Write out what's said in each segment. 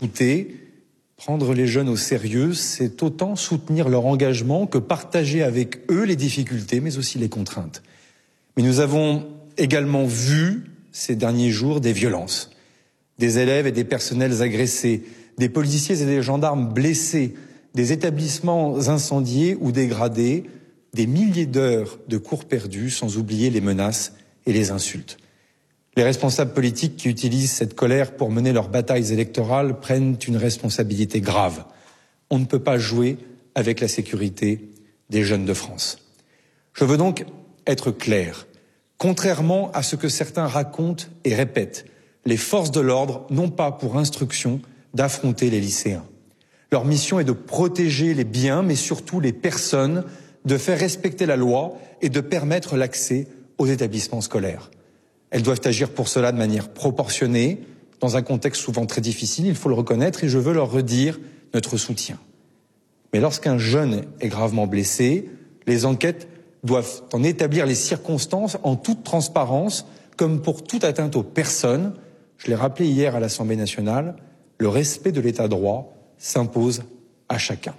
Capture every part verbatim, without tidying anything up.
écouter. Prendre les jeunes au sérieux, c'est autant soutenir leur engagement que partager avec eux les difficultés, mais aussi les contraintes. Mais nous avons également vu ces derniers jours des violences. Des élèves et des personnels agressés, des policiers et des gendarmes blessés, des établissements incendiés ou dégradés, des milliers d'heures de cours perdus, sans oublier les menaces et les insultes. Les responsables politiques qui utilisent cette colère pour mener leurs batailles électorales prennent une responsabilité grave. On ne peut pas jouer avec la sécurité des jeunes de France. Je veux donc être clair. Contrairement à ce que certains racontent et répètent, les forces de l'ordre n'ont pas pour instruction d'affronter les lycéens. Leur mission est de protéger les biens, mais surtout les personnes, de faire respecter la loi et de permettre l'accès aux établissements scolaires. Elles doivent agir pour cela de manière proportionnée, dans un contexte souvent très difficile, il faut le reconnaître, et je veux leur redire notre soutien. Mais lorsqu'un jeune est gravement blessé, les enquêtes doivent en établir les circonstances en toute transparence, comme pour toute atteinte aux personnes. Je l'ai rappelé hier à l'Assemblée nationale, le respect de l'état de droit s'impose à chacun.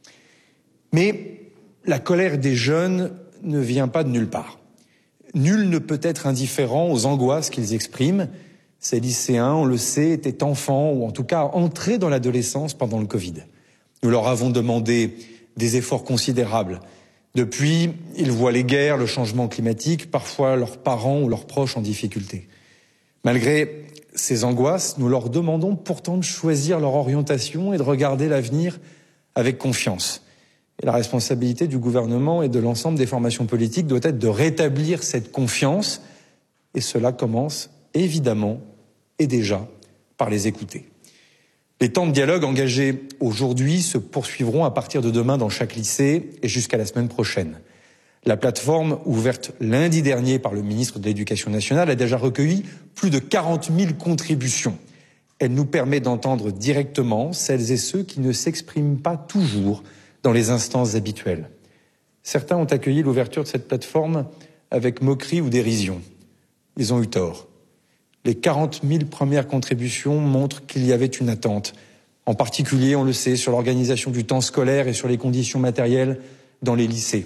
Mais la colère des jeunes ne vient pas de nulle part. Nul ne peut être indifférent aux angoisses qu'ils expriment. Ces lycéens, on le sait, étaient enfants ou en tout cas entrés dans l'adolescence pendant le Covid. Nous leur avons demandé des efforts considérables. Depuis, ils voient les guerres, le changement climatique, parfois leurs parents ou leurs proches en difficulté. Malgré ces angoisses, nous leur demandons pourtant de choisir leur orientation et de regarder l'avenir avec confiance. Et la responsabilité du gouvernement et de l'ensemble des formations politiques doit être de rétablir cette confiance. Et cela commence évidemment et déjà par les écouter. Les temps de dialogue engagés aujourd'hui se poursuivront à partir de demain dans chaque lycée et jusqu'à la semaine prochaine. La plateforme, ouverte lundi dernier par le ministre de l'Éducation nationale, a déjà recueilli plus de quarante mille contributions. Elle nous permet d'entendre directement celles et ceux qui ne s'expriment pas toujours dans les instances habituelles. Certains ont accueilli l'ouverture de cette plateforme avec moquerie ou dérision. Ils ont eu tort. Les quarante mille premières contributions montrent qu'il y avait une attente. En particulier, on le sait, sur l'organisation du temps scolaire et sur les conditions matérielles dans les lycées.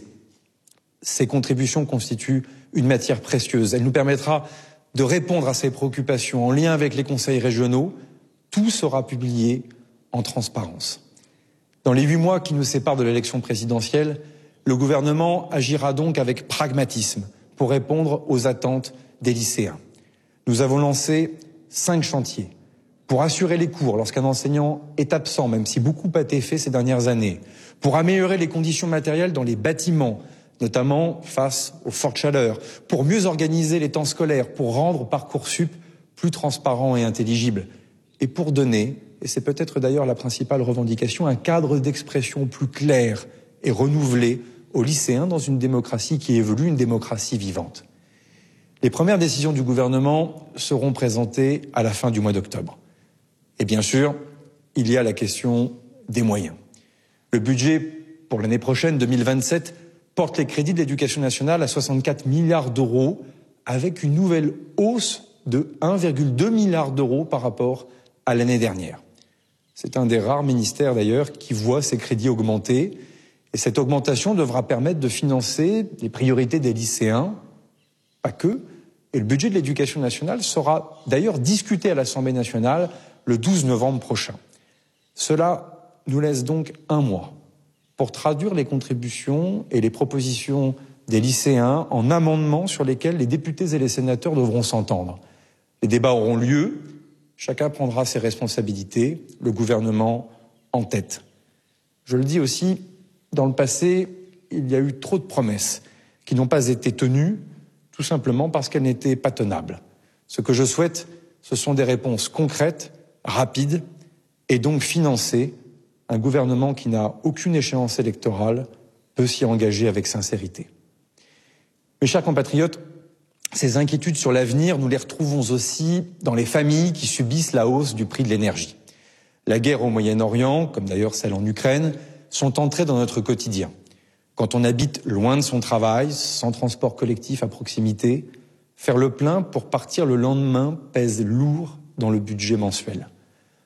Ces contributions constituent une matière précieuse. Elle nous permettra de répondre à ces préoccupations en lien avec les conseils régionaux. Tout sera publié en transparence. Dans les huit mois qui nous séparent de l'élection présidentielle, le gouvernement agira donc avec pragmatisme pour répondre aux attentes des lycéens. Nous avons lancé cinq chantiers pour assurer les cours lorsqu'un enseignant est absent, même si beaucoup a été fait ces dernières années, pour améliorer les conditions matérielles dans les bâtiments, notamment face aux fortes chaleurs, pour mieux organiser les temps scolaires, pour rendre Parcoursup plus transparent et intelligible, et pour donner, et c'est peut-être d'ailleurs la principale revendication, un cadre d'expression plus clair et renouvelé aux lycéens dans une démocratie qui évolue, une démocratie vivante. Les premières décisions du gouvernement seront présentées à la fin du mois d'octobre. Et bien sûr, il y a la question des moyens. Le budget pour l'année prochaine, deux mille vingt-sept, porte les crédits de l'éducation nationale à soixante-quatre milliards d'euros, avec une nouvelle hausse de un virgule deux milliard d'euros par rapport à l'année dernière. C'est un des rares ministères d'ailleurs qui voit ses crédits augmenter, et cette augmentation devra permettre de financer les priorités des lycéens, pas que, et le budget de l'éducation nationale sera d'ailleurs discuté à l'Assemblée nationale le douze novembre prochain. Cela nous laisse donc un mois pour traduire les contributions et les propositions des lycéens en amendements sur lesquels les députés et les sénateurs devront s'entendre. Les débats auront lieu, chacun prendra ses responsabilités, le gouvernement en tête. Je le dis aussi, dans le passé, il y a eu trop de promesses qui n'ont pas été tenues, tout simplement parce qu'elles n'étaient pas tenables. Ce que je souhaite, ce sont des réponses concrètes, rapides et donc financées. Un gouvernement qui n'a aucune échéance électorale peut s'y engager avec sincérité. Mes chers compatriotes, ces inquiétudes sur l'avenir, nous les retrouvons aussi dans les familles qui subissent la hausse du prix de l'énergie. La guerre au Moyen-Orient, comme d'ailleurs celle en Ukraine, sont entrées dans notre quotidien. Quand on habite loin de son travail, sans transport collectif à proximité, faire le plein pour partir le lendemain pèse lourd dans le budget mensuel.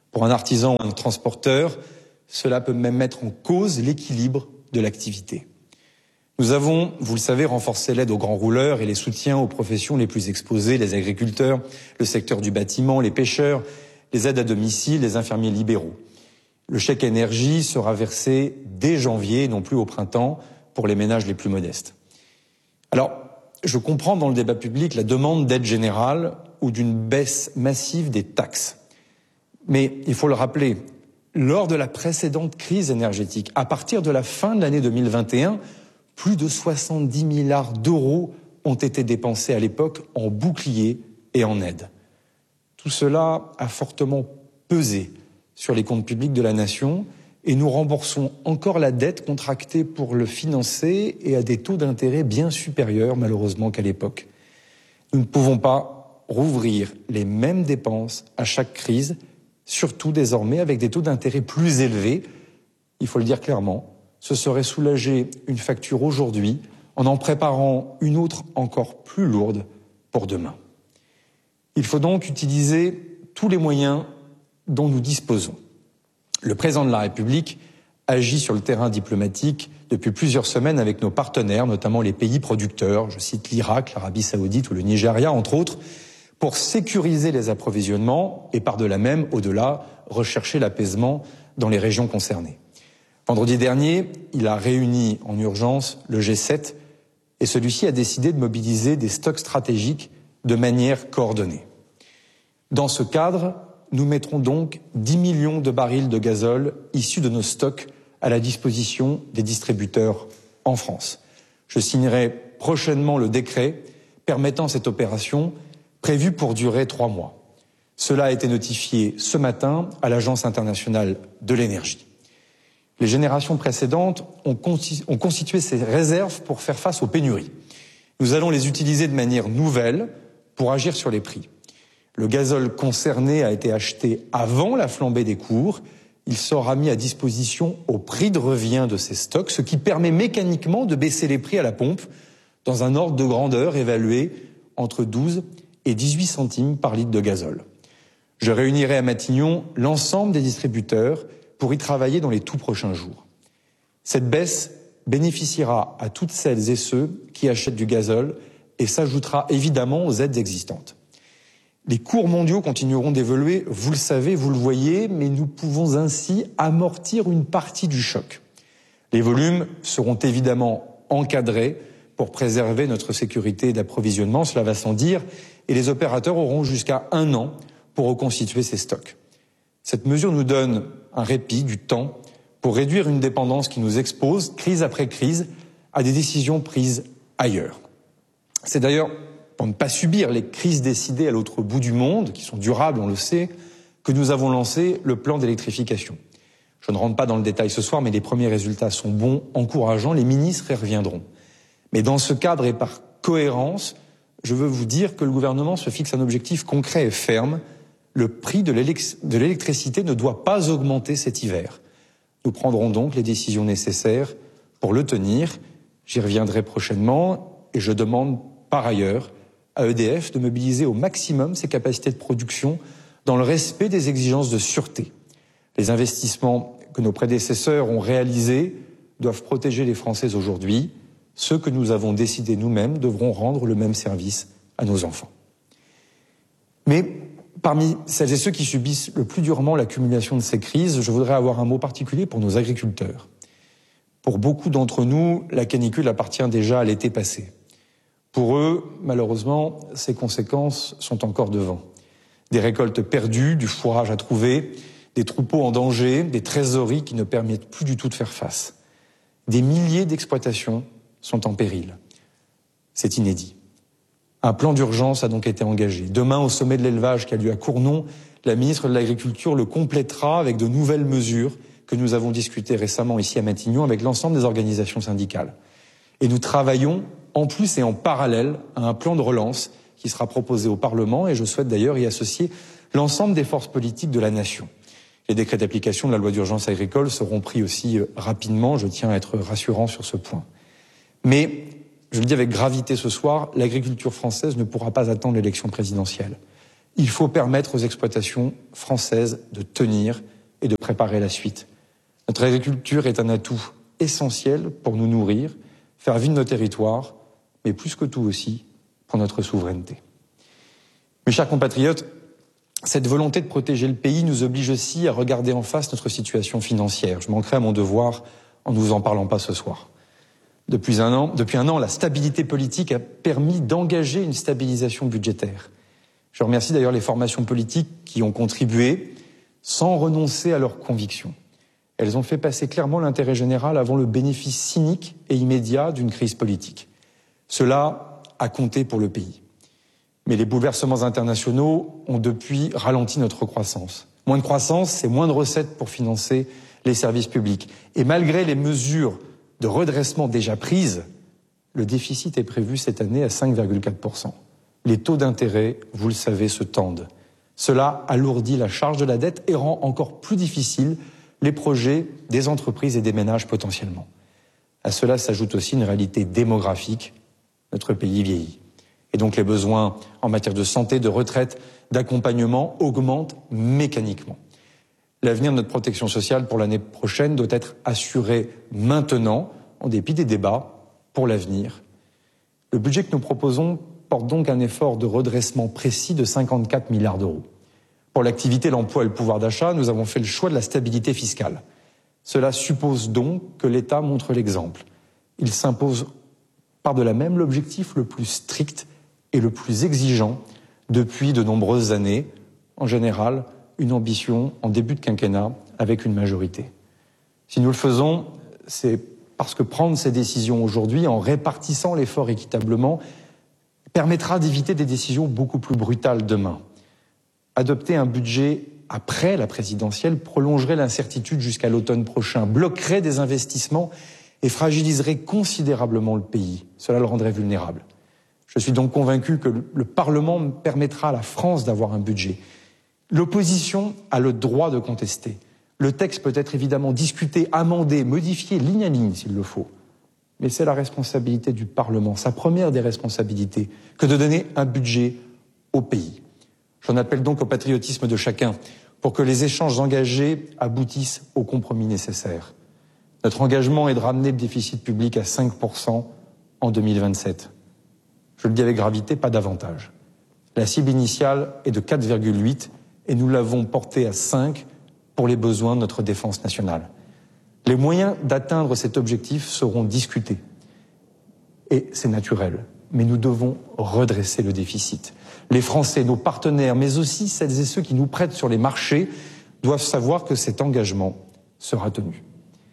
Pour un artisan ou un transporteur, cela peut même mettre en cause l'équilibre de l'activité. Nous avons, vous le savez, renforcé l'aide aux grands rouleurs et les soutiens aux professions les plus exposées, les agriculteurs, le secteur du bâtiment, les pêcheurs, les aides à domicile, les infirmiers libéraux. Le chèque énergie sera versé dès janvier, non plus au printemps, pour les ménages les plus modestes. Alors, je comprends dans le débat public la demande d'aide générale ou d'une baisse massive des taxes. Mais il faut le rappeler, lors de la précédente crise énergétique, à partir de la fin de l'année deux mille vingt et un, plus de soixante-dix milliards d'euros ont été dépensés à l'époque en bouclier et en aide. Tout cela a fortement pesé sur les comptes publics de la nation et nous remboursons encore la dette contractée pour le financer et à des taux d'intérêt bien supérieurs malheureusement qu'à l'époque. Nous ne pouvons pas rouvrir les mêmes dépenses à chaque crise, surtout désormais avec des taux d'intérêt plus élevés. Il faut le dire clairement, ce serait soulager une facture aujourd'hui en en préparant une autre encore plus lourde pour demain. Il faut donc utiliser tous les moyens dont nous disposons. Le président de la République agit sur le terrain diplomatique depuis plusieurs semaines avec nos partenaires, notamment les pays producteurs, je cite l'Irak, l'Arabie Saoudite ou le Nigeria, entre autres, pour sécuriser les approvisionnements et par-delà même, au-delà, rechercher l'apaisement dans les régions concernées. Vendredi dernier, il a réuni en urgence le G sept et celui-ci a décidé de mobiliser des stocks stratégiques de manière coordonnée. Dans ce cadre, nous mettrons donc dix millions de barils de gazole issus de nos stocks à la disposition des distributeurs en France. Je signerai prochainement le décret permettant cette opération prévue pour durer trois mois. Cela a été notifié ce matin à l'Agence internationale de l'énergie. Les générations précédentes ont constitué ces réserves pour faire face aux pénuries. Nous allons les utiliser de manière nouvelle pour agir sur les prix. Le gazole concerné a été acheté avant la flambée des cours. Il sera mis à disposition au prix de revient de ces stocks, ce qui permet mécaniquement de baisser les prix à la pompe dans un ordre de grandeur évalué entre douze et dix-huit centimes par litre de gazole. Je réunirai à Matignon l'ensemble des distributeurs pour y travailler dans les tout prochains jours. Cette baisse bénéficiera à toutes celles et ceux qui achètent du gazole et s'ajoutera évidemment aux aides existantes. Les cours mondiaux continueront d'évoluer, vous le savez, vous le voyez, mais nous pouvons ainsi amortir une partie du choc. Les volumes seront évidemment encadrés pour préserver notre sécurité d'approvisionnement, cela va sans dire, et les opérateurs auront jusqu'à un an pour reconstituer ces stocks. Cette mesure nous donne un répit, du temps, pour réduire une dépendance qui nous expose, crise après crise, à des décisions prises ailleurs. C'est d'ailleurs pour ne pas subir les crises décidées à l'autre bout du monde, qui sont durables, on le sait, que nous avons lancé le plan d'électrification. Je ne rentre pas dans le détail ce soir, mais les premiers résultats sont bons, encourageants, les ministres y reviendront. Mais dans ce cadre et par cohérence, je veux vous dire que le gouvernement se fixe un objectif concret et ferme. Le prix de l'électricité ne doit pas augmenter cet hiver. Nous prendrons donc les décisions nécessaires pour le tenir. J'y reviendrai prochainement et je demande par ailleurs à E D F de mobiliser au maximum ses capacités de production dans le respect des exigences de sûreté. Les investissements que nos prédécesseurs ont réalisés doivent protéger les Français aujourd'hui. Ceux que nous avons décidés nous-mêmes devront rendre le même service à nos enfants. Mais parmi celles et ceux qui subissent le plus durement l'accumulation de ces crises, je voudrais avoir un mot particulier pour nos agriculteurs. Pour beaucoup d'entre nous, la canicule appartient déjà à l'été passé. Pour eux, malheureusement, ces conséquences sont encore devant. Des récoltes perdues, du fourrage à trouver, des troupeaux en danger, des trésoreries qui ne permettent plus du tout de faire face. Des milliers d'exploitations sont en péril. C'est inédit. Un plan d'urgence a donc été engagé. Demain, au sommet de l'élevage qui a lieu à Cournon, la ministre de l'Agriculture le complétera avec de nouvelles mesures que nous avons discutées récemment ici à Matignon avec l'ensemble des organisations syndicales. Et nous travaillons en plus et en parallèle à un plan de relance qui sera proposé au Parlement et je souhaite d'ailleurs y associer l'ensemble des forces politiques de la nation. Les décrets d'application de la loi d'urgence agricole seront pris aussi rapidement, je tiens à être rassurant sur ce point. Mais, je le dis avec gravité ce soir, l'agriculture française ne pourra pas attendre l'élection présidentielle. Il faut permettre aux exploitations françaises de tenir et de préparer la suite. Notre agriculture est un atout essentiel pour nous nourrir, faire vivre nos territoires, mais plus que tout aussi pour notre souveraineté. Mes chers compatriotes, cette volonté de protéger le pays nous oblige aussi à regarder en face notre situation financière. Je manquerai à mon devoir en ne vous en parlant pas ce soir. Depuis un an, depuis un an, la stabilité politique a permis d'engager une stabilisation budgétaire. Je remercie d'ailleurs les formations politiques qui ont contribué sans renoncer à leurs convictions. Elles ont fait passer clairement l'intérêt général avant le bénéfice cynique et immédiat d'une crise politique. Cela a compté pour le pays. Mais les bouleversements internationaux ont depuis ralenti notre croissance. Moins de croissance, c'est moins de recettes pour financer les services publics. Et malgré les mesures de redressement déjà prises, le déficit est prévu cette année à cinq virgule quatre pour cent. Les taux d'intérêt, vous le savez, se tendent. Cela alourdit la charge de la dette et rend encore plus difficile les projets des entreprises et des ménages potentiellement. À cela s'ajoute aussi une réalité démographique. Notre pays vieillit. Et donc les besoins en matière de santé, de retraite, d'accompagnement augmentent mécaniquement. L'avenir de notre protection sociale pour l'année prochaine doit être assuré maintenant, en dépit des débats pour l'avenir. Le budget que nous proposons porte donc un effort de redressement précis de cinquante-quatre milliards d'euros. Pour l'activité, l'emploi et le pouvoir d'achat, nous avons fait le choix de la stabilité fiscale. Cela suppose donc que l'État montre l'exemple. Il s'impose par-delà même l'objectif le plus strict et le plus exigeant depuis de nombreuses années, en général une ambition en début de quinquennat avec une majorité. Si nous le faisons, c'est parce que prendre ces décisions aujourd'hui en répartissant l'effort équitablement permettra d'éviter des décisions beaucoup plus brutales demain. Adopter un budget après la présidentielle prolongerait l'incertitude jusqu'à l'automne prochain, bloquerait des investissements et fragiliserait considérablement le pays. Cela le rendrait vulnérable. Je suis donc convaincu que le Parlement permettra à la France d'avoir un budget. L'opposition a le droit de contester. Le texte peut être évidemment discuté, amendé, modifié, ligne à ligne s'il le faut. Mais c'est la responsabilité du Parlement, sa première des responsabilités, que de donner un budget au pays. J'en appelle donc au patriotisme de chacun pour que les échanges engagés aboutissent au compromis nécessaire. Notre engagement est de ramener le déficit public à cinq pour cent en deux mille vingt-sept. Je le dis avec gravité, pas davantage. La cible initiale est de quatre virgule huit et nous l'avons portée à cinq pour les besoins de notre défense nationale. Les moyens d'atteindre cet objectif seront discutés. Et c'est naturel, mais nous devons redresser le déficit. Les Français, nos partenaires, mais aussi celles et ceux qui nous prêtent sur les marchés, doivent savoir que cet engagement sera tenu.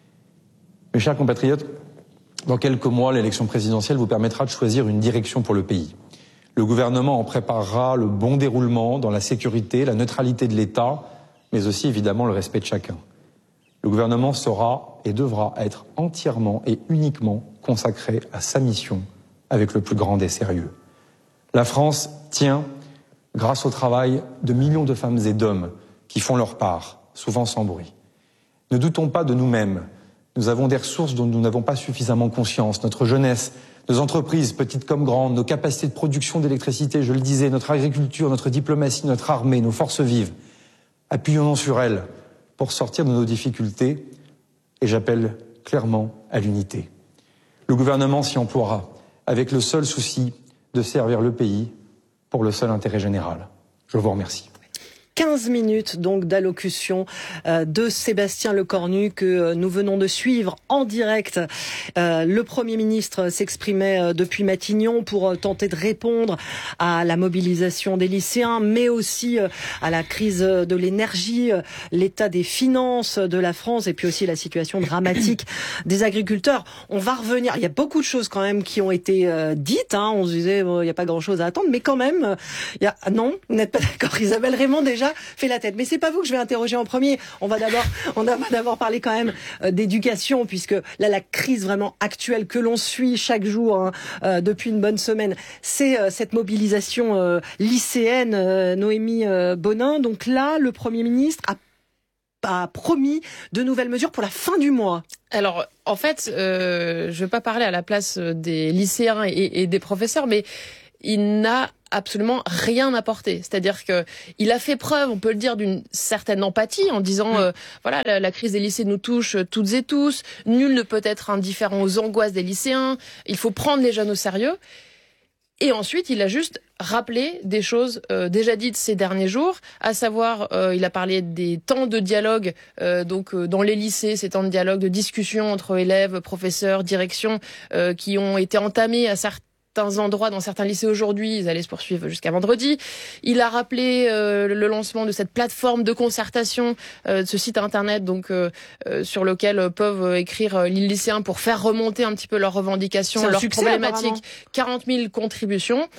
Mes chers compatriotes, dans quelques mois, l'élection présidentielle vous permettra de choisir une direction pour le pays. Le gouvernement en préparera le bon déroulement dans la sécurité, la neutralité de l'État, mais aussi évidemment le respect de chacun. Le gouvernement sera et devra être entièrement et uniquement consacré à sa mission avec le plus grand des sérieux. La France tient grâce au travail de millions de femmes et d'hommes qui font leur part, souvent sans bruit. Ne doutons pas de nous-mêmes. Nous avons des ressources dont nous n'avons pas suffisamment conscience. Notre jeunesse, nos entreprises, petites comme grandes, nos capacités de production d'électricité, je le disais, notre agriculture, notre diplomatie, notre armée, nos forces vives. Appuyons-nous sur elles pour sortir de nos difficultés et j'appelle clairement à l'unité. Le gouvernement s'y emploiera avec le seul souci de servir le pays pour le seul intérêt général. Je vous remercie. quinze minutes donc d'allocution euh, de Sébastien Lecornu que euh, nous venons de suivre en direct. Euh, le Premier ministre s'exprimait euh, depuis Matignon pour euh, tenter de répondre à la mobilisation des lycéens, mais aussi euh, à la crise de l'énergie, euh, l'état des finances de la France et puis aussi la situation dramatique des agriculteurs. On va revenir. Il y a beaucoup de choses quand même qui ont été euh, dites. Hein. On se disait bon, il n'y a pas grand-chose à attendre, mais quand même, euh, il y a non, vous n'êtes pas d'accord, Isabelle Raymond déjà fait la tête. Mais c'est pas vous que je vais interroger en premier. On va d'abord, on va d'abord parler quand même euh, d'éducation, puisque là, la crise vraiment actuelle que l'on suit chaque jour hein, euh, depuis une bonne semaine, c'est euh, cette mobilisation euh, lycéenne, euh, Noémie euh, Bonin. Donc là, le Premier ministre a a promis de nouvelles mesures pour la fin du mois. Alors, en fait, euh, je ne vais pas parler à la place des lycéens et, et des professeurs, mais il n'a absolument rien apporté. C'est-à-dire que il a fait preuve, on peut le dire, d'une certaine empathie en disant mmh. euh, voilà, la, la crise des lycées nous touche toutes et tous, nul ne peut être indifférent aux angoisses des lycéens, il faut prendre les jeunes au sérieux. Et ensuite, il a juste rappelé des choses euh, déjà dites ces derniers jours, à savoir, euh, il a parlé des temps de dialogue, euh, donc euh, dans les lycées, ces temps de dialogue, de discussion entre élèves, professeurs, direction, euh, qui ont été entamés à certains endroits dans certains lycées aujourd'hui, ils allaient se poursuivre jusqu'à vendredi. Il a rappelé euh, le lancement de cette plateforme de concertation, euh, de ce site internet donc euh, euh, sur lequel peuvent écrire les lycéens pour faire remonter un petit peu leurs revendications, leurs succès, problématiques. quarante mille contributions.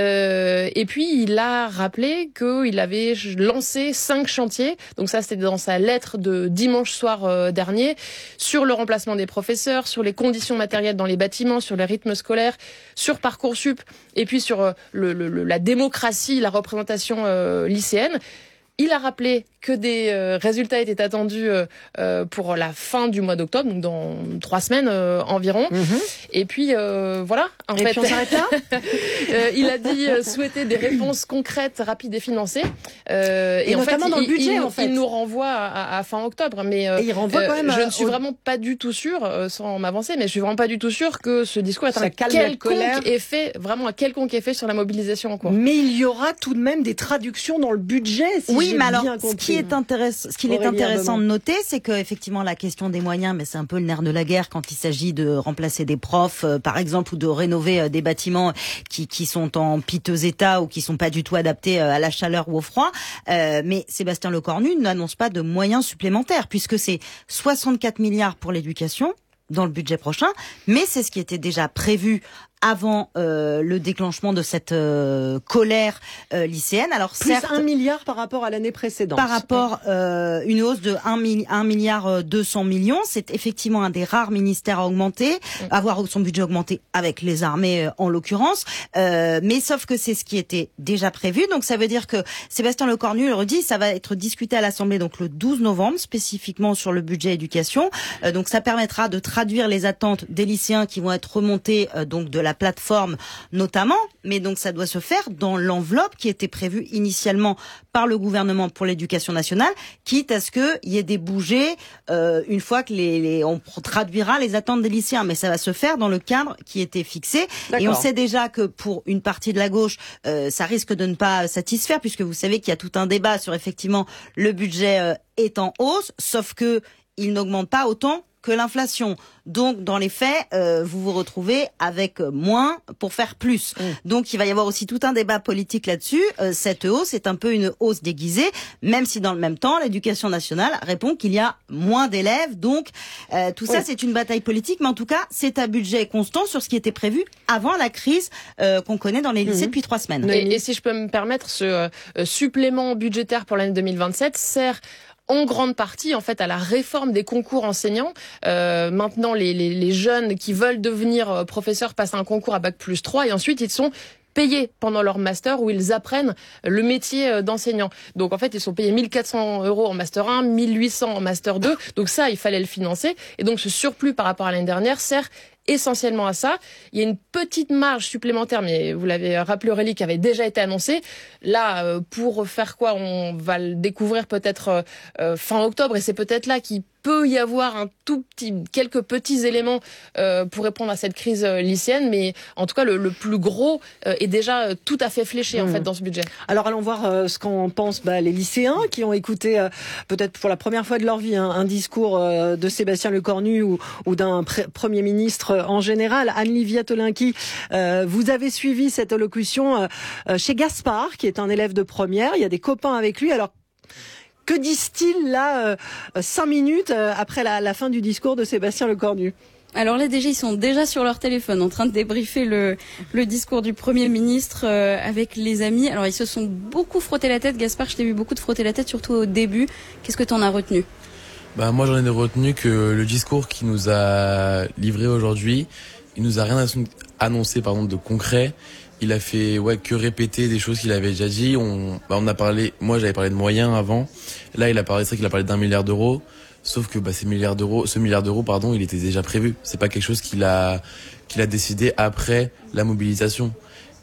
Euh, et puis il a rappelé qu'il avait lancé cinq chantiers. Donc ça, c'était dans sa lettre de dimanche soir euh, dernier, sur le remplacement des professeurs, sur les conditions matérielles dans les bâtiments, sur les rythmes scolaires, sur Parcoursup et puis sur le, le, la démocratie, la représentation euh, lycéenne. Il a rappelé que des euh, résultats étaient attendus euh, pour la fin du mois d'octobre, donc dans trois semaines euh, environ. Mm-hmm. Et puis euh, voilà. En et fait, puis on s'arrête là. euh, il a dit euh, souhaiter des réponses concrètes, rapides et financées. Euh, et, et en notamment fait, dans il, le budget, il, en fait. il nous renvoie à, à fin octobre, mais euh, et il renvoie quand même. Euh, je ne suis au... vraiment pas du tout sûre, euh, sans m'avancer, mais je suis vraiment pas du tout sûre que ce discours ait un quelconque effet, vraiment un quelconque effet sur la mobilisation en cours. Mais il y aura tout de même des traductions dans le budget. Si oui, j'ai mais alors, bien ce qui est intéressant, ce qu'il est intéressant de noter, c'est que effectivement la question des moyens, mais c'est un peu le nerf de la guerre quand il s'agit de remplacer des profs, euh, par exemple, ou de rénover euh, des bâtiments qui qui sont en piteux état ou qui sont pas du tout adaptés euh, à la chaleur ou au froid. Euh, mais Sébastien Lecornu n'annonce pas de moyens supplémentaires puisque c'est soixante-quatre milliards pour l'éducation dans le budget prochain, mais c'est ce qui était déjà prévu avant euh, le déclenchement de cette euh, colère euh, lycéenne. Alors plus certes, un milliard par rapport à l'année précédente. Par rapport euh, une hausse de un milliard deux cents millions, c'est effectivement un des rares ministères à augmenter, mmh. avoir son budget augmenté avec les armées euh, en l'occurrence. Euh, mais sauf que c'est ce qui était déjà prévu. Donc ça veut dire que Sébastien Lecornu le redit, ça va être discuté à l'Assemblée donc le douze novembre spécifiquement sur le budget éducation. Euh, donc ça permettra de traduire les attentes des lycéens qui vont être remontées euh, donc de la la plateforme notamment, mais donc ça doit se faire dans l'enveloppe qui était prévue initialement par le gouvernement pour l'éducation nationale, quitte à ce qu'il y ait des bougées euh, une fois que les, les on traduira les attentes des lycéens, mais ça va se faire dans le cadre qui était fixé. D'accord. Et on sait déjà que pour une partie de la gauche, euh, ça risque de ne pas satisfaire, puisque vous savez qu'il y a tout un débat sur effectivement le budget euh, est en hausse, sauf que il n'augmente pas autant que l'inflation. Donc, dans les faits, euh, vous vous retrouvez avec moins pour faire plus. Mmh. Donc, il va y avoir aussi tout un débat politique là-dessus. Euh, cette hausse est un peu une hausse déguisée, même si dans le même temps, l'éducation nationale répond qu'il y a moins d'élèves. Donc, euh, tout ça, oui. c'est une bataille politique. Mais en tout cas, c'est un budget constant sur ce qui était prévu avant la crise euh, qu'on connaît dans les lycées mmh. depuis trois semaines. Et, et si je peux me permettre, ce euh, supplément budgétaire pour l'année deux mille vingt-sept sert en grande partie en fait à la réforme des concours enseignants. Euh, maintenant, les, les, les jeunes qui veulent devenir professeurs passent un concours à bac plus trois et ensuite ils sont payés pendant leur master où ils apprennent le métier d'enseignant. Donc en fait, ils sont payés mille quatre cents euros en master un, mille huit cents en master deux. Donc ça, il fallait le financer. Et donc ce surplus par rapport à l'année dernière sert essentiellement à ça. Il y a une petite marge supplémentaire, mais vous l'avez rappelé Aurélie, qui avait déjà été annoncée. Là, pour faire quoi? On va le découvrir peut-être euh, fin octobre, et c'est peut-être là qu'il peut y avoir un tout petit, quelques petits éléments euh, pour répondre à cette crise euh, lycéenne, mais en tout cas le, le plus gros euh, est déjà euh, tout à fait fléché mmh. en fait dans ce budget. Alors allons voir euh, ce qu'en pensent bah, les lycéens qui ont écouté euh, peut-être pour la première fois de leur vie hein, un discours euh, de Sébastien Lecornu ou, ou d'un pr- premier ministre en général. Anne-Livia Tolinki, euh, vous avez suivi cette allocution euh, chez Gaspard, qui est un élève de première. Il y a des copains avec lui. Alors que disent-ils là, euh, cinq minutes euh, après la, la fin du discours de Sébastien Lecornu? Alors là, déjà, ils sont déjà sur leur téléphone en train de débriefer le, le discours du Premier ministre euh, avec les amis. Alors, ils se sont beaucoup frotté la tête. Gaspard, je t'ai vu beaucoup de frotter la tête, surtout au début. Qu'est-ce que tu en as retenu? Bah, moi, j'en ai retenu que le discours qu'il nous a livré aujourd'hui, il nous a rien annoncé pardon, de concret. Il a fait ouais que répéter des choses qu'il avait déjà dit. On, bah, on a parlé. Moi, j'avais parlé de moyens avant. Là, il a parlé, c'est vrai qu'il a parlé d'un milliard d'euros. Sauf que bah, ces milliards d'euros, ce milliard d'euros, pardon, il était déjà prévu. C'est pas quelque chose qu'il a qu'il a décidé après la mobilisation.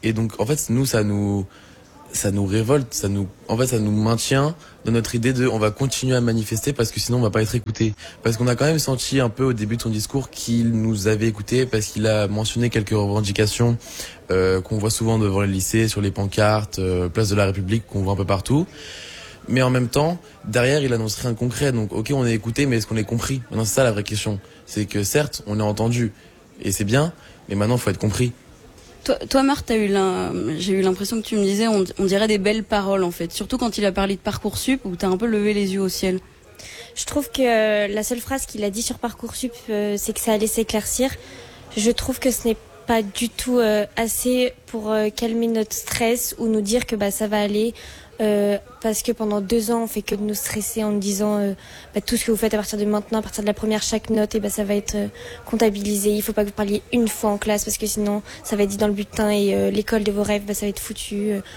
Et donc, en fait, nous, ça nous, ça nous révolte, ça nous, en fait, ça nous maintient dans notre idée de, on va continuer à manifester parce que sinon on va pas être écouté. Parce qu'on a quand même senti un peu au début de son discours qu'il nous avait écouté parce qu'il a mentionné quelques revendications euh, qu'on voit souvent devant les lycées, sur les pancartes, euh, place de la République, qu'on voit un peu partout. Mais en même temps, derrière, il annonce rien de concret. Donc, ok, on est écouté, mais est-ce qu'on est compris? Maintenant, c'est ça la vraie question. C'est que certes, on est entendu et c'est bien, mais maintenant, il faut être compris. Toi, toi Marthe, t'as eu j'ai eu l'impression que tu me disais, on, on dirait des belles paroles en fait. Surtout quand il a parlé de Parcoursup, où t'as un peu levé les yeux au ciel. Je trouve que euh, la seule phrase qu'il a dit sur Parcoursup, euh, c'est que ça allait s'éclaircir. Je trouve que ce n'est pas du tout euh, assez pour euh, calmer notre stress ou nous dire que bah ça va aller. Euh, parce que pendant deux ans on fait que de nous stresser en nous disant euh, bah, tout ce que vous faites à partir de maintenant, à partir de la première chaque note, et bah, ça va être euh, comptabilisé. Il faut pas que vous parliez une fois en classe parce que sinon ça va être dit dans le bulletin et euh, l'école de vos rêves bah, ça va être foutu. Euh,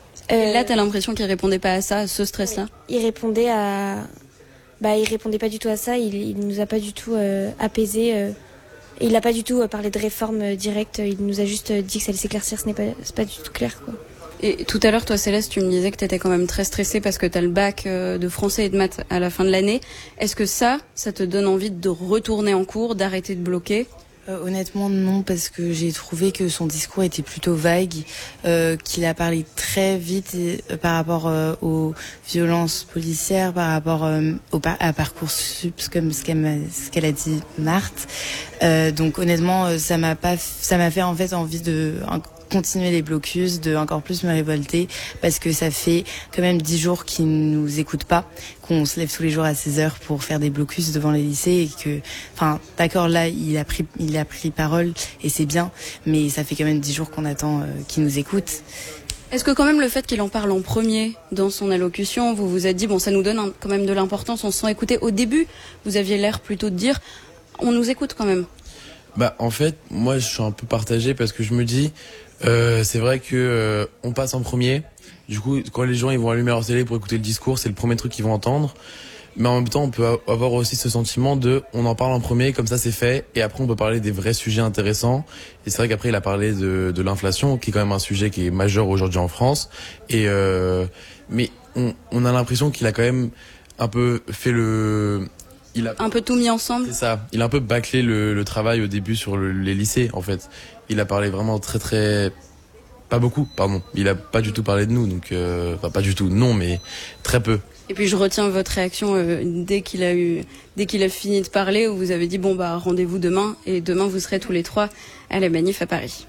et là t'as l'impression qu'il répondait pas à ça, à ce stress là? Il répondait à bah il répondait pas du tout à ça, il, il nous a pas du tout euh, apaisé euh, et il a pas du tout euh, parlé de réforme euh, directe, il nous a juste dit que ça allait s'éclaircir, ce n'est pas, c'est pas du tout clair quoi. Et tout à l'heure, toi Céleste, tu me disais que tu étais quand même très stressée parce que tu as le bac de français et de maths à la fin de l'année. Est-ce que ça, ça te donne envie de retourner en cours, d'arrêter de bloquer ? Euh, honnêtement non, parce que j'ai trouvé que son discours était plutôt vague, euh, qu'il a parlé très vite euh, par rapport euh, aux violences policières, par rapport euh, au par à Parcoursup, comme ce qu'elle a, ce qu'elle a dit Marthe. Euh, donc honnêtement, ça m'a pas, ça m'a fait en fait envie de continuer les blocus, de encore plus me révolter, parce que ça fait quand même dix jours qu'ils nous écoutent pas, qu'on se lève tous les jours à seize heures pour faire des blocus devant les lycées, et que, enfin, d'accord, là, il a pris, il a pris parole, et c'est bien, mais ça fait quand même dix jours qu'on attend euh, qu'ils nous écoutent. Est-ce que quand même le fait qu'il en parle en premier dans son allocution, vous vous êtes dit, bon, ça nous donne un, quand même de l'importance, on se sent écouté. Au début, vous aviez l'air plutôt de dire, on nous écoute quand même. Bah, en fait, moi, je suis un peu partagé parce que je me dis, Euh, c'est vrai que euh, on passe en premier. Du coup, quand les gens ils vont allumer leur télé pour écouter le discours, c'est le premier truc qu'ils vont entendre. Mais en même temps, on peut avoir aussi ce sentiment de, on en parle en premier, comme ça c'est fait, et après on peut parler des vrais sujets intéressants. Et c'est vrai qu'après il a parlé de, de l'inflation, qui est quand même un sujet qui est majeur aujourd'hui en France. Et euh, mais on, on a l'impression qu'il a quand même un peu fait le Il a un peu tout mis ensemble. C'est ça. Il a un peu bâclé le, le travail au début sur le, les lycées, en fait. Il a parlé vraiment très très, pas beaucoup, pardon. Il a pas du tout parlé de nous, donc euh, enfin pas du tout, non, mais très peu. Et puis je retiens votre réaction euh, dès qu'il a eu, dès qu'il a fini de parler, où vous avez dit bon bah rendez-vous demain, et demain vous serez tous les trois à la manif à Paris.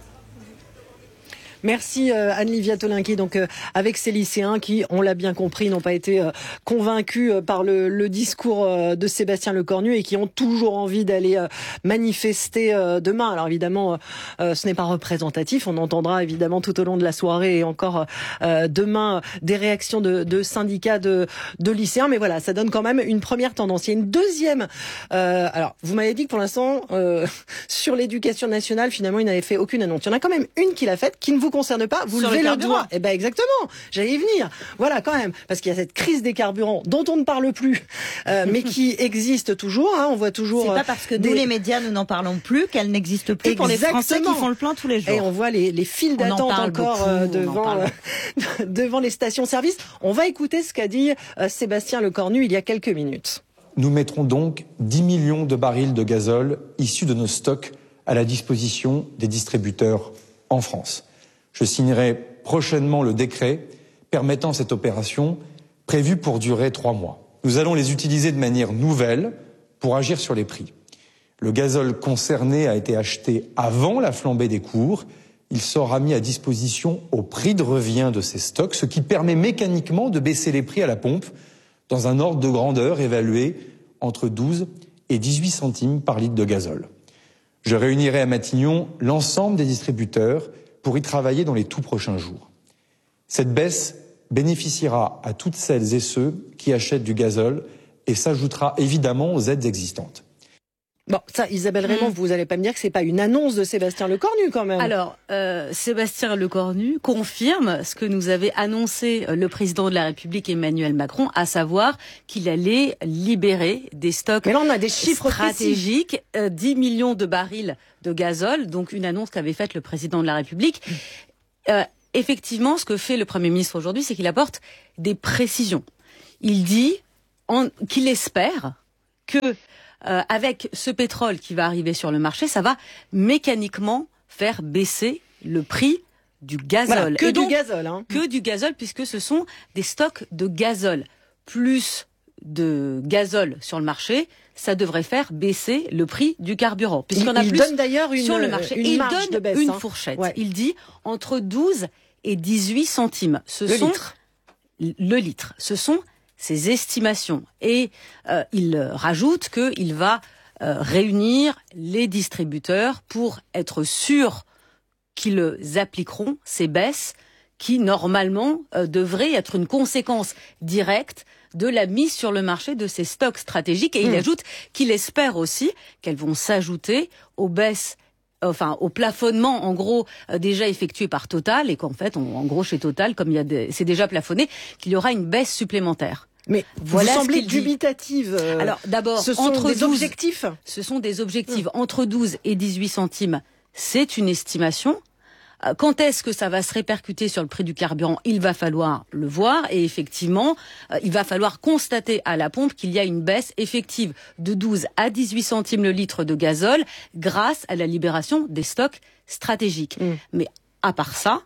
Merci euh, Anne-Livia Tolin, qui donc euh, avec ces lycéens qui, on l'a bien compris, n'ont pas été euh, convaincus euh, par le, le discours euh, de Sébastien Lecornu et qui ont toujours envie d'aller euh, manifester euh, demain. Alors évidemment, euh, ce n'est pas représentatif. On entendra évidemment tout au long de la soirée et encore euh, demain des réactions de, de syndicats de, de lycéens. Mais voilà, ça donne quand même une première tendance. Il y a une deuxième. Euh, alors, vous m'avez dit que pour l'instant, euh, sur l'éducation nationale, finalement, il n'avait fait aucune annonce. Il y en a quand même une qu'il a faite qui ne vous concerne pas, vous levez le doigt. Eh ben exactement, j'allais y venir. Voilà quand même, parce qu'il y a cette crise des carburants dont on ne parle plus, euh, mais qui existe toujours. Hein, on voit toujours. C'est pas parce que des... nous les médias nous n'en parlons plus qu'elle n'existe plus. Exactement. Pour les Français qui font le plein tous les jours. Et on voit les, les files d'attente encore beaucoup, euh, devant euh, devant les stations-service. On va écouter ce qu'a dit euh, Sébastien Lecornu il y a quelques minutes. Nous mettrons donc dix millions de barils de gazole issus de nos stocks à la disposition des distributeurs en France. Je signerai prochainement le décret permettant cette opération prévue pour durer trois mois. Nous allons les utiliser de manière nouvelle pour agir sur les prix. Le gazole concerné a été acheté avant la flambée des cours. Il sera mis à disposition au prix de revient de ces stocks, ce qui permet mécaniquement de baisser les prix à la pompe dans un ordre de grandeur évalué entre douze et dix-huit centimes par litre de gazole. Je réunirai à Matignon l'ensemble des distributeurs pour y travailler dans les tout prochains jours. Cette baisse bénéficiera à toutes celles et ceux qui achètent du gazole et s'ajoutera évidemment aux aides existantes. Bon, ça, Isabelle Raymond, mmh. vous n'allez pas me dire que c'est pas une annonce de Sébastien Lecornu quand même. Alors, euh, Sébastien Lecornu confirme ce que nous avait annoncé le président de la République Emmanuel Macron, à savoir qu'il allait libérer des stocks Mais là, on a des chiffres stratégiques, euh, dix millions de barils de gazole, donc une annonce qu'avait faite le président de la République. euh, effectivement, ce que fait le Premier ministre aujourd'hui, c'est qu'il apporte des précisions. Il dit en, qu'il espère que, euh, avec ce pétrole qui va arriver sur le marché, ça va mécaniquement faire baisser le prix du gazole. Voilà, que Et donc, du gazole. Hein. Que du gazole, puisque ce sont des stocks de gazole. Plus de gazole sur le marché, ça devrait faire baisser le prix du carburant. Puisqu'on a il plus donne d'ailleurs une, sur le marché. une il marge donne de baisse, une hein. fourchette. Ouais. Il dit entre douze et dix-huit centimes. Ce le sont litre. le litre. Ce sont ses estimations. Et euh, il rajoute qu'il va euh, réunir les distributeurs pour être sûr qu'ils appliqueront ces baisses qui, normalement, euh, devraient être une conséquence directe de la mise sur le marché de ces stocks stratégiques. Et mmh. il ajoute qu'il espère aussi qu'elles vont s'ajouter aux baisses, enfin au plafonnement en gros euh, déjà effectué par Total, et qu'en fait, on, en gros chez Total, comme il y a des, c'est déjà plafonné, qu'il y aura une baisse supplémentaire. Mais voilà, vous semblez dubitative. Euh, Alors d'abord, ce sont entre des douze, objectifs. Ce sont des objectifs. Mmh. Entre douze et dix-huit centimes, c'est une estimation. Quand est-ce que ça va se répercuter sur le prix du carburant? Il va falloir le voir, et effectivement, euh, il va falloir constater à la pompe qu'il y a une baisse effective de douze à dix-huit centimes le litre de gazole grâce à la libération des stocks stratégiques. Mmh. Mais à part ça,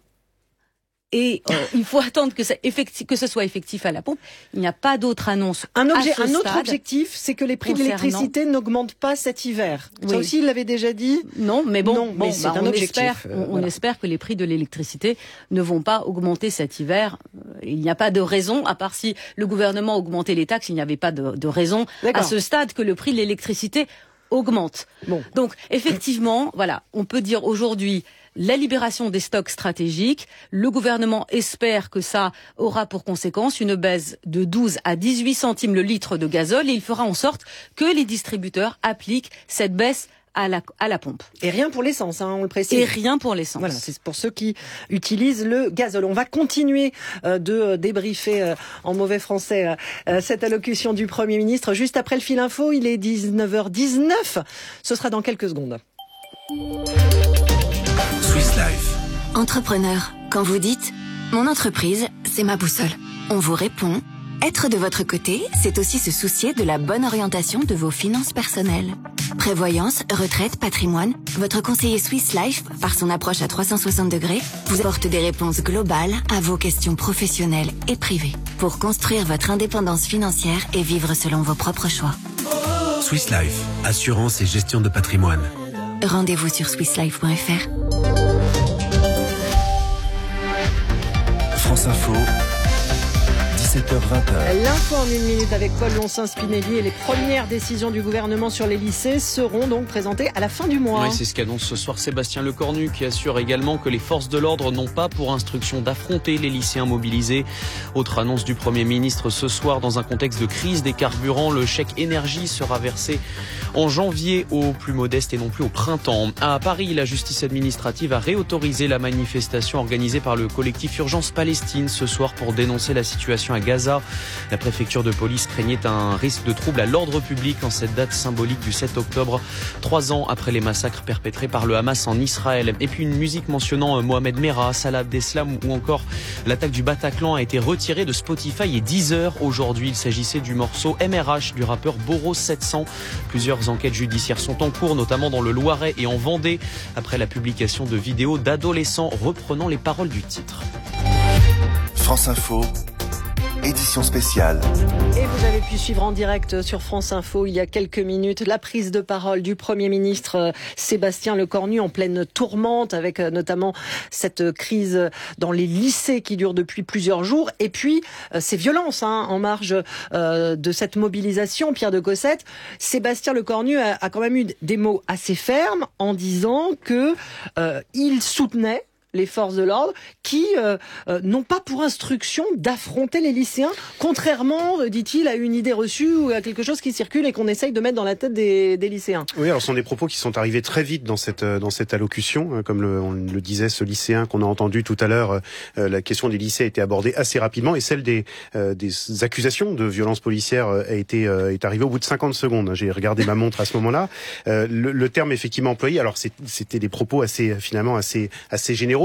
et euh, il faut attendre que, ça effectif, que ce soit effectif à la pompe. Il n'y a pas d'autre annonce. Un, objet, à ce un autre stade objectif, c'est que les prix concernant... de l'électricité n'augmentent pas cet hiver. Oui. Ça aussi, il l'avait déjà dit. Non, mais bon, non, bon mais c'est bah, un on, objectif, espère, euh, on, voilà. on espère que les prix de l'électricité ne vont pas augmenter cet hiver. Il n'y a pas de raison, à part si le gouvernement augmentait les taxes, il n'y avait pas de, de raison à ce stade que le prix de l'électricité augmente. Bon. Donc, effectivement, voilà, on peut dire aujourd'hui la libération des stocks stratégiques. Le gouvernement espère que ça aura pour conséquence une baisse de douze à dix-huit centimes le litre de gazole, et il fera en sorte que les distributeurs appliquent cette baisse à la, à la pompe. Et rien pour l'essence, hein, on le précise. Et rien pour l'essence. Voilà, c'est pour ceux qui utilisent le gazole. On va continuer euh, de euh, débriefer euh, en mauvais français euh, cette allocution du Premier ministre. Juste après le fil info, il est dix-neuf heures dix-neuf. Ce sera dans quelques secondes. Swiss Life. Entrepreneur, quand vous dites « Mon entreprise, c'est ma boussole », on vous répond « Être de votre côté, c'est aussi se soucier de la bonne orientation de vos finances personnelles. » Prévoyance, retraite, patrimoine, votre conseiller Swiss Life, par son approche à trois cent soixante degrés, vous apporte des réponses globales à vos questions professionnelles et privées pour construire votre indépendance financière et vivre selon vos propres choix. Swiss Life, assurance et gestion de patrimoine. Rendez-vous sur swiss life point f r. France Info, dix-sept heures vingt. L'info en une minute avec Paul Lonsin-Spinelli, et les premières décisions du gouvernement sur les lycées seront donc présentées à la fin du mois. Oui, c'est ce qu'annonce ce soir Sébastien Lecornu, qui assure également que les forces de l'ordre n'ont pas pour instruction d'affronter les lycéens mobilisés. Autre annonce du Premier ministre ce soir, dans un contexte de crise des carburants, le chèque énergie sera versé en janvier aux plus modestes et non plus au printemps. À Paris, la justice administrative a réautorisé la manifestation organisée par le collectif Urgence Palestine ce soir pour dénoncer la situation à Gaza. La préfecture de police craignait un risque de trouble à l'ordre public en cette date symbolique du sept octobre, trois ans après les massacres perpétrés par le Hamas en Israël. Et puis une musique mentionnant Mohamed Merah, Salah Abdeslam ou encore l'attaque du Bataclan a été retirée de Spotify et Deezer aujourd'hui. Il s'agissait du morceau M R H du rappeur Boros sept cents. Plusieurs enquêtes judiciaires sont en cours, notamment dans le Loiret et en Vendée, après la publication de vidéos d'adolescents reprenant les paroles du titre. France Info, édition spéciale. Et vous avez pu suivre en direct sur France Info il y a quelques minutes la prise de parole du Premier ministre Sébastien Lecornu en pleine tourmente, avec notamment cette crise dans les lycées qui dure depuis plusieurs jours, et puis ces violences hein, en marge euh, de cette mobilisation. Pierre de Cossette, Sébastien Lecornu a, a quand même eu des mots assez fermes en disant que euh, il soutenait les forces de l'ordre qui euh, euh, n'ont pas pour instruction d'affronter les lycéens, contrairement, euh, dit-il, à une idée reçue ou à quelque chose qui circule et qu'on essaye de mettre dans la tête des, des lycéens. Oui, alors ce sont des propos qui sont arrivés très vite dans cette dans cette allocution, comme le, on le disait, ce lycéen qu'on a entendu tout à l'heure. Euh, la question des lycées a été abordée assez rapidement, et celle des euh, des accusations de violences policières a été euh, est arrivée au bout de cinquante secondes. J'ai regardé ma montre à ce moment-là. Euh, le, le terme effectivement employé, alors c'est, c'était des propos assez finalement assez assez généraux.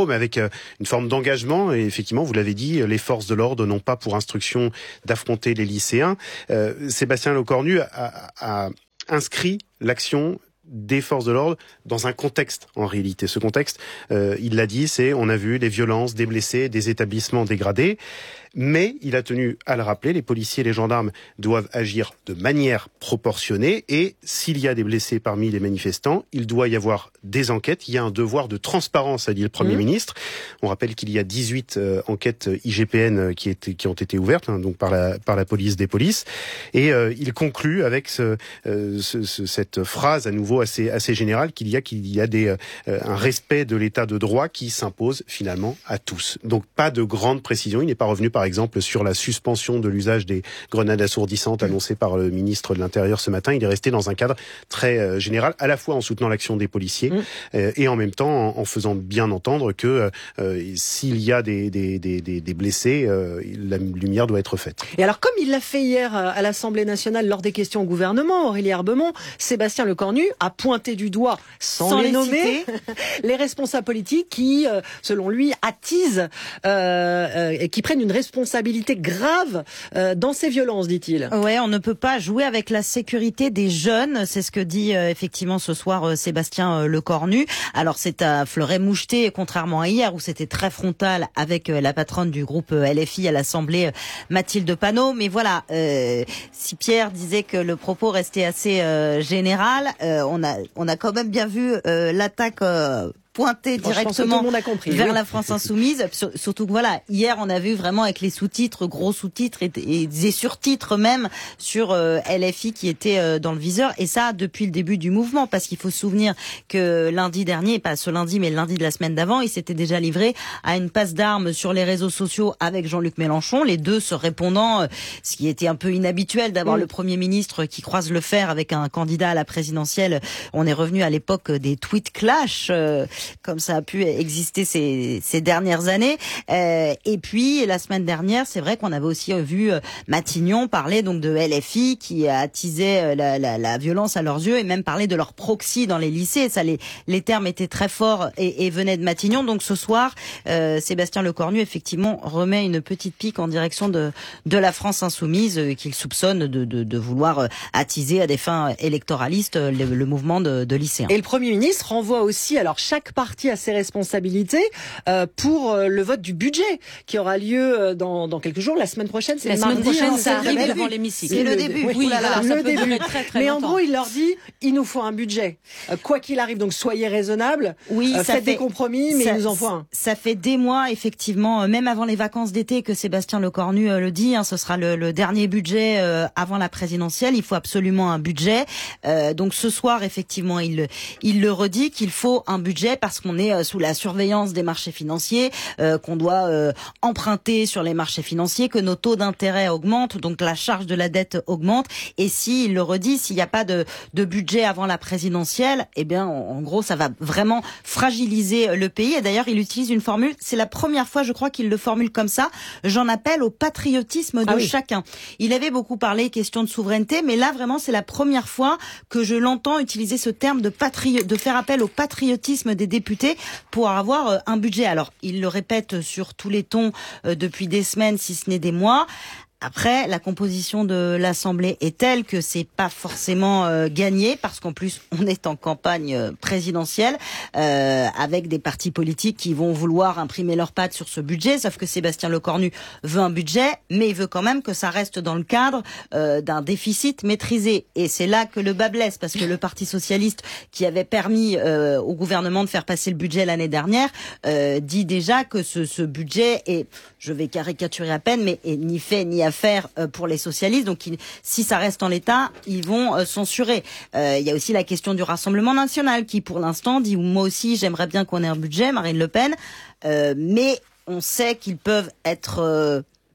mots, mais avec une forme d'engagement. Et effectivement, vous l'avez dit, les forces de l'ordre n'ont pas pour instruction d'affronter les lycéens. Euh, Sébastien Lecornu a, a inscrit l'action des forces de l'ordre dans un contexte, en réalité. Ce contexte, euh, il l'a dit, c'est on a vu des violences, des blessés, des établissements dégradés. Mais il a tenu à le rappeler, les policiers et les gendarmes doivent agir de manière proportionnée et s'il y a des blessés parmi les manifestants, il doit y avoir des enquêtes. Il y a un devoir de transparence, a dit le Premier mmh. ministre. On rappelle qu'il y a dix-huit euh, enquêtes I G P N qui, étaient, qui ont été ouvertes hein, donc par la, par la police des polices. Et euh, il conclut avec ce, euh, ce, ce, cette phrase à nouveau assez, assez générale qu'il y a, qu'il y a des, euh, un respect de l'état de droit qui s'impose finalement à tous. Donc pas de grande précision. Il n'est pas revenu par Par exemple, sur la suspension de l'usage des grenades assourdissantes annoncée par le ministre de l'Intérieur ce matin. Il est resté dans un cadre très euh, général, à la fois en soutenant l'action des policiers mmh. euh, et en même temps en, en faisant bien entendre que euh, s'il y a des, des, des, des, des blessés, euh, la lumière doit être faite. Et alors, comme il l'a fait hier à l'Assemblée nationale lors des questions au gouvernement, Aurélie Herbemont, Sébastien Lecornu a pointé du doigt, sans, sans les, les nommer, les responsables politiques qui, euh, selon lui, attisent euh, euh, et qui prennent une responsabilité responsabilité grave euh, dans ces violences, dit-il. Ouais, on ne peut pas jouer avec la sécurité des jeunes, c'est ce que dit euh, effectivement ce soir euh, Sébastien euh, Lecornu. Alors c'est à fleuret-moucheté, contrairement à hier où c'était très frontal avec euh, la patronne du groupe euh, L F I à l'Assemblée, euh, Mathilde Panot. Mais voilà, euh, si Pierre disait que le propos restait assez euh, général, euh, on a on a quand même bien vu euh, l'attaque. Euh, pointé directement compris, vers oui. la France Insoumise. Surtout que voilà, hier on a vu vraiment avec les sous-titres, gros sous-titres et, et des surtitres même sur euh, L F I qui étaient euh, dans le viseur. Et ça depuis le début du mouvement, parce qu'il faut se souvenir que lundi dernier, pas ce lundi mais le lundi de la semaine d'avant, il s'était déjà livré à une passe d'armes sur les réseaux sociaux avec Jean-Luc Mélenchon, les deux se répondant, euh, ce qui était un peu inhabituel d'avoir mmh. le Premier ministre qui croise le fer avec un candidat à la présidentielle. On est revenu à l'époque des tweets clash. Euh, comme ça a pu exister ces, ces dernières années. Euh, et puis, la semaine dernière, c'est vrai qu'on avait aussi vu Matignon parler donc de L F I qui attisait la, la, la violence à leurs yeux et même parler de leur proxy dans les lycées. Ça, les, les termes étaient très forts et, et venaient de Matignon. Donc ce soir, euh, Sébastien Lecornu, effectivement, remet une petite pique en direction de, de la France Insoumise euh, qu'il soupçonne de, de, de vouloir attiser à des fins électoralistes le, le mouvement de, de lycéens. Et le Premier ministre renvoie aussi, alors chaque parti a ses responsabilités euh, pour euh, le vote du budget qui aura lieu dans, dans quelques jours. La semaine prochaine, c'est la le semaine mardi, prochaine, hein, ça arrive devant l'hémicycle. C'est le, le début. Oui, oui, voilà, voilà, le ça peut début. très, très Mais longtemps. en gros, il leur dit, il nous faut un budget. Euh, quoi qu'il arrive, donc soyez raisonnables. Oui, euh, ça faites fait, des compromis, mais ça, il nous en faut un. Ça fait des mois, effectivement, même avant les vacances d'été, que Sébastien Lecornu euh, le dit. Hein, ce sera le, le dernier budget euh, avant la présidentielle. Il faut absolument un budget. Euh, donc ce soir, effectivement, il, il le redit qu'il faut un budget parce qu'on est euh, sous la surveillance des marchés financiers, euh, qu'on doit euh, emprunter sur les marchés financiers, que nos taux d'intérêt augmentent, donc la charge de la dette augmente. Et si, il le redit, s'il n'y a pas de, de budget avant la présidentielle, eh bien, en, en gros, ça va vraiment fragiliser le pays. Et d'ailleurs, il utilise une formule, c'est la première fois, je crois, qu'il le formule comme ça. J'en appelle au patriotisme de ah oui. chacun. Il avait beaucoup parlé question de souveraineté, mais là, vraiment, c'est la première fois que je l'entends utiliser ce terme de patri- de faire appel au patriotisme des députés pour avoir un budget. Alors, il le répète sur tous les tons euh, depuis des semaines, si ce n'est des mois. Après, la composition de l'Assemblée est telle que c'est pas forcément euh, gagné, parce qu'en plus, on est en campagne euh, présidentielle, euh, avec des partis politiques qui vont vouloir imprimer leurs pattes sur ce budget, sauf que Sébastien Lecornu veut un budget, mais il veut quand même que ça reste dans le cadre euh, d'un déficit maîtrisé. Et c'est là que le bas blesse, parce que le Parti socialiste, qui avait permis euh, au gouvernement de faire passer le budget l'année dernière, euh, dit déjà que ce, ce budget est, je vais caricaturer à peine, mais est ni fait ni à faire pour les socialistes. Donc, il, si ça reste en l'état, ils vont euh, censurer. Euh, il y a aussi la question du Rassemblement national qui, pour l'instant, dit moi aussi, j'aimerais bien qu'on ait un budget, Marine Le Pen, euh, mais on sait qu'ils peuvent être euh,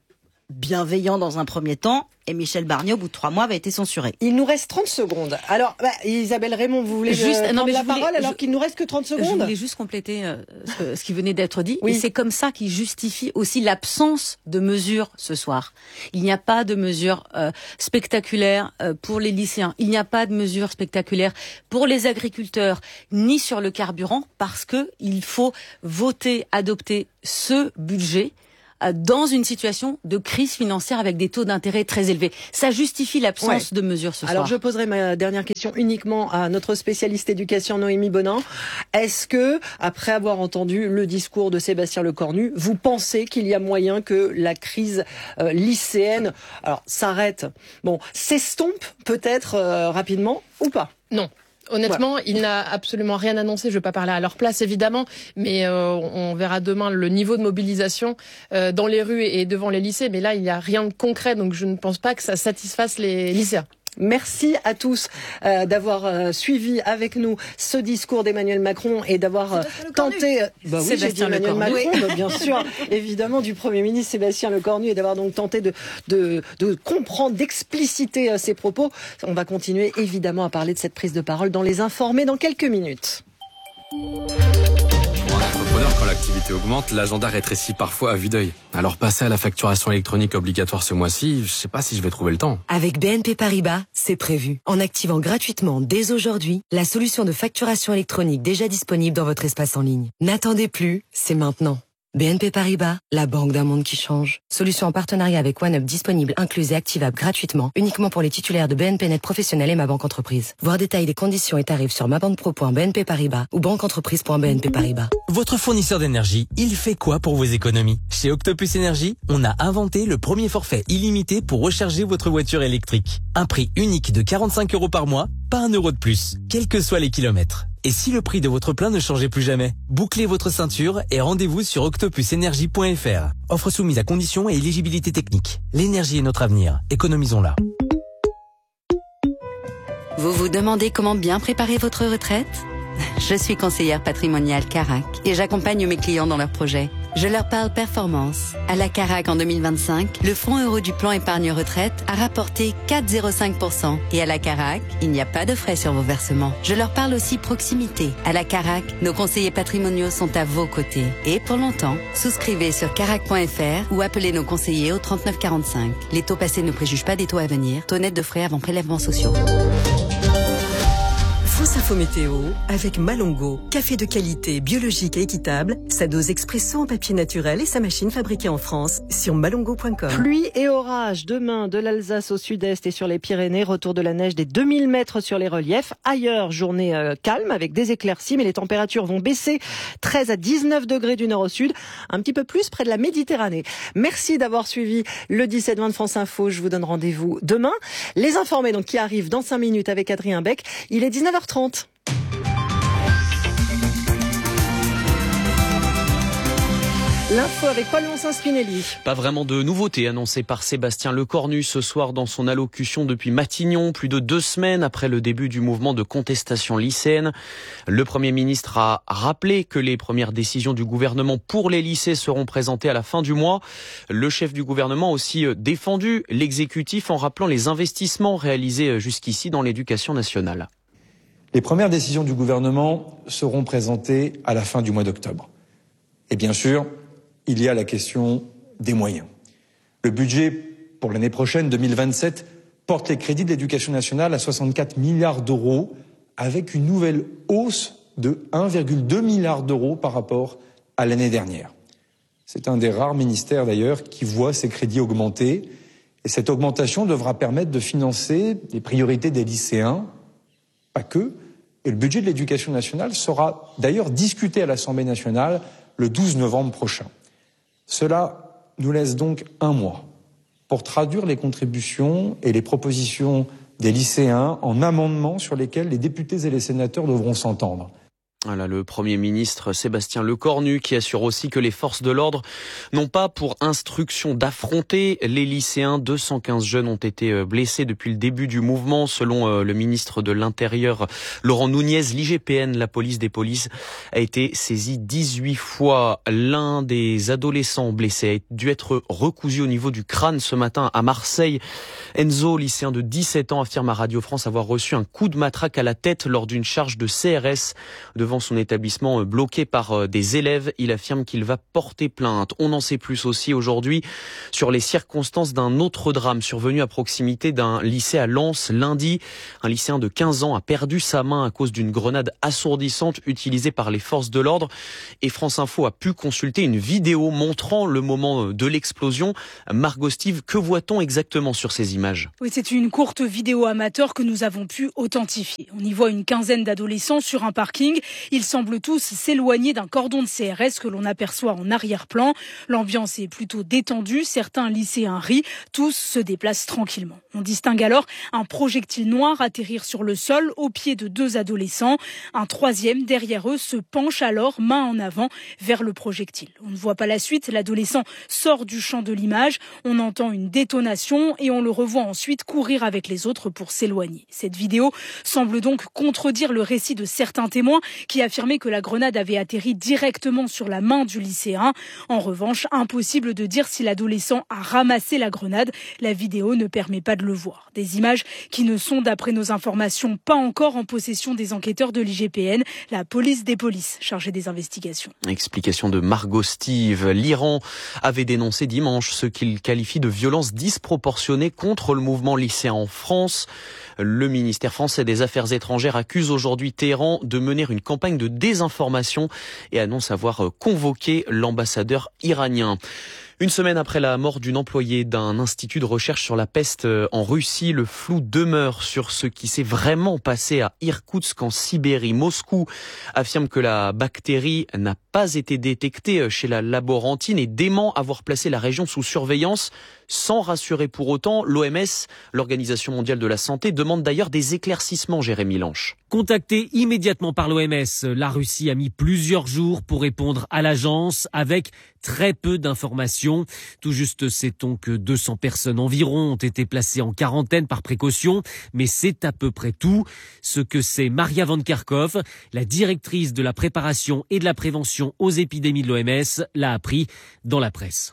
bienveillant dans un premier temps, et Michel Barnier, au bout de trois mois, avait été censuré. Il nous reste trente secondes. Alors, bah, Isabelle Raymond, vous voulez juste, prendre non, mais la voulais, parole alors je, qu'il nous reste que trente secondes? Je voulais juste compléter euh, ce, ce qui venait d'être dit. Oui. Et c'est comme ça qu'il justifie aussi l'absence de mesures ce soir. Il n'y a pas de mesures euh, spectaculaires euh, pour les lycéens. Il n'y a pas de mesures spectaculaires pour les agriculteurs, ni sur le carburant, parce que il faut voter, adopter ce budget dans une situation de crise financière avec des taux d'intérêt très élevés. Ça justifie l'absence ouais. de mesures ce soir. Alors je poserai ma dernière question uniquement à notre spécialiste éducation Noémie Bonin. Est-ce que, après avoir entendu le discours de Sébastien Lecornu, vous pensez qu'il y a moyen que la crise euh, lycéenne alors s'arrête, bon, s'estompe peut-être euh, rapidement ou pas? Non. Honnêtement, voilà. Il n'a absolument rien annoncé. Je ne vais pas parler à leur place, évidemment, mais euh, on verra demain le niveau de mobilisation euh, dans les rues et devant les lycées. Mais là, il n'y a rien de concret, donc je ne pense pas que ça satisfasse les lycéens. Merci à tous euh, d'avoir euh, suivi avec nous ce discours d'Emmanuel Macron et d'avoir euh, tenté, euh, bah oui, j'ai dit Emmanuel Macron, oui. bah, bien sûr, évidemment du Premier ministre Sébastien Lecornu, et d'avoir donc tenté de, de, de comprendre, d'expliciter euh, ses propos. On va continuer évidemment à parler de cette prise de parole dans Les Informés dans quelques minutes. Quand l'activité augmente, l'agenda rétrécit parfois à vue d'œil. Alors passer à la facturation électronique obligatoire ce mois-ci, je sais pas si je vais trouver le temps. Avec B N P Paribas, c'est prévu. En activant gratuitement dès aujourd'hui la solution de facturation électronique déjà disponible dans votre espace en ligne. N'attendez plus, c'est maintenant. B N P Paribas, la banque d'un monde qui change. Solution en partenariat avec OneUp disponible, incluse et activable gratuitement, uniquement pour les titulaires de B N P Net Professionnel et Ma Banque Entreprise. Voir détail des conditions et tarifs sur mabanquepro point b n p paribas ou banqueentreprise point b n p paribas. Votre fournisseur d'énergie, il fait quoi pour vos économies? Chez Octopus Énergie, on a inventé le premier forfait illimité pour recharger votre voiture électrique. Un prix unique de quarante-cinq euros par mois, pas un euro de plus, quels que soient les kilomètres. Et si le prix de votre plein ne changeait plus jamais? Bouclez votre ceinture et rendez-vous sur octopus énergie point f r. Offre soumise à conditions et éligibilité technique. L'énergie est notre avenir. Économisons-la. Vous vous demandez comment bien préparer votre retraite? Je suis conseillère patrimoniale Carac et j'accompagne mes clients dans leurs projets. Je leur parle performance. À la Carac en deux mille vingt-cinq, le fonds euro du plan épargne retraite a rapporté quatre virgule zéro cinq pour cent. Et à la Carac, il n'y a pas de frais sur vos versements. Je leur parle aussi proximité. À la Carac, nos conseillers patrimoniaux sont à vos côtés. Et pour longtemps, souscrivez sur carac point f r ou appelez nos conseillers au trente-neuf quarante-cinq. Les taux passés ne préjugent pas des taux à venir. Taux net de frais avant prélèvements sociaux. Fausse info météo avec Malongo. Café de qualité, biologique et équitable. Sa dose expresso en papier naturel et sa machine fabriquée en France sur malongo point com. Pluie et orage demain de l'Alsace au sud-est et sur les Pyrénées. Retour de la neige des deux mille mètres sur les reliefs. Ailleurs, journée euh, calme avec des éclaircies, mais les températures vont baisser. treize à dix-neuf degrés du nord au sud. Un petit peu plus près de la Méditerranée. Merci d'avoir suivi le dix-sept vingt de France Info. Je vous donne rendez-vous demain. Les Informés donc qui arrivent dans cinq minutes avec Adrien Beck. Il est dix-neuf heures trente. L'info avec Paul Lonsin-Spinelli. Pas vraiment de nouveautés annoncées par Sébastien Lecornu ce soir dans son allocution depuis Matignon, plus de deux semaines après le début du mouvement de contestation lycéenne. Le Premier ministre a rappelé que les premières décisions du gouvernement pour les lycées seront présentées à la fin du mois. Le chef du gouvernement a aussi défendu l'exécutif en rappelant les investissements réalisés jusqu'ici dans l'éducation nationale. Les premières décisions du gouvernement seront présentées à la fin du mois d'octobre. Et bien sûr, il y a la question des moyens. Le budget pour l'année prochaine, deux mille vingt-sept, porte les crédits de l'éducation nationale à soixante-quatre milliards d'euros, avec une nouvelle hausse de un virgule deux milliard d'euros par rapport à l'année dernière. C'est un des rares ministères d'ailleurs qui voit ses crédits augmenter, et cette augmentation devra permettre de financer les priorités des lycéens, pas que, et le budget de l'éducation nationale sera d'ailleurs discuté à l'Assemblée nationale le douze novembre prochain. Cela nous laisse donc un mois pour traduire les contributions et les propositions des lycéens en amendements sur lesquels les députés et les sénateurs devront s'entendre. Voilà, le Premier ministre Sébastien Lecornu qui assure aussi que les forces de l'ordre n'ont pas pour instruction d'affronter les lycéens. deux cent quinze jeunes ont été blessés depuis le début du mouvement. Selon le ministre de l'Intérieur, Laurent Nunez, l'I G P N, la police des polices, a été saisie dix-huit fois. L'un des adolescents blessés a dû être recousu au niveau du crâne ce matin à Marseille. Enzo, lycéen de dix-sept ans, affirme à Radio France avoir reçu un coup de matraque à la tête lors d'une charge de C R S. Devant son établissement bloqué par des élèves, il affirme qu'il va porter plainte. On en sait plus aussi aujourd'hui sur les circonstances d'un autre drame survenu à proximité d'un lycée à Lens lundi. Un lycéen de quinze ans a perdu sa main à cause d'une grenade assourdissante utilisée par les forces de l'ordre. Et France Info a pu consulter une vidéo montrant le moment de l'explosion. Margot Steve, que voit-on exactement sur ces images ? Oui, c'est une courte vidéo amateur que nous avons pu authentifier. On y voit une quinzaine d'adolescents sur un parking. Ils semblent tous s'éloigner d'un cordon de C R S que l'on aperçoit en arrière-plan. L'ambiance est plutôt détendue. Certains lycéens rient. Tous se déplacent tranquillement. On distingue alors un projectile noir atterrir sur le sol au pied de deux adolescents. Un troisième derrière eux se penche alors main en avant vers le projectile. On ne voit pas la suite. L'adolescent sort du champ de l'image. On entend une détonation et on le revoit ensuite courir avec les autres pour s'éloigner. Cette vidéo semble donc contredire le récit de certains témoins qui affirmait que la grenade avait atterri directement sur la main du lycéen. En revanche, impossible de dire si l'adolescent a ramassé la grenade. La vidéo ne permet pas de le voir. Des images qui ne sont, d'après nos informations, pas encore en possession des enquêteurs de l'I G P N, la police des polices chargée des investigations. Explication de Margot Steve. L'Iran avait dénoncé dimanche ce qu'il qualifie de violence disproportionnée contre le mouvement lycéen en France. Le ministère français des Affaires étrangères accuse aujourd'hui Téhéran de mener une campagne de désinformation et annonce avoir convoqué l'ambassadeur iranien. Une semaine après la mort d'une employée d'un institut de recherche sur la peste en Russie, le flou demeure sur ce qui s'est vraiment passé à Irkoutsk en Sibérie. Moscou affirme que la bactérie n'a pas été détectée chez la laborantine et dément avoir placé la région sous surveillance, sans rassurer pour autant. L'O M S, l'Organisation mondiale de la santé, demande d'ailleurs des éclaircissements, Jérémy Lanche. Contacté immédiatement par l'O M S, la Russie a mis plusieurs jours pour répondre à l'agence avec très peu d'informations. Tout juste sait-on que deux cents personnes environ ont été placées en quarantaine par précaution, mais c'est à peu près tout. Ce que sait Maria Van Kerkhove, la directrice de la préparation et de la prévention aux épidémies de l'O M S, l'a appris dans la presse.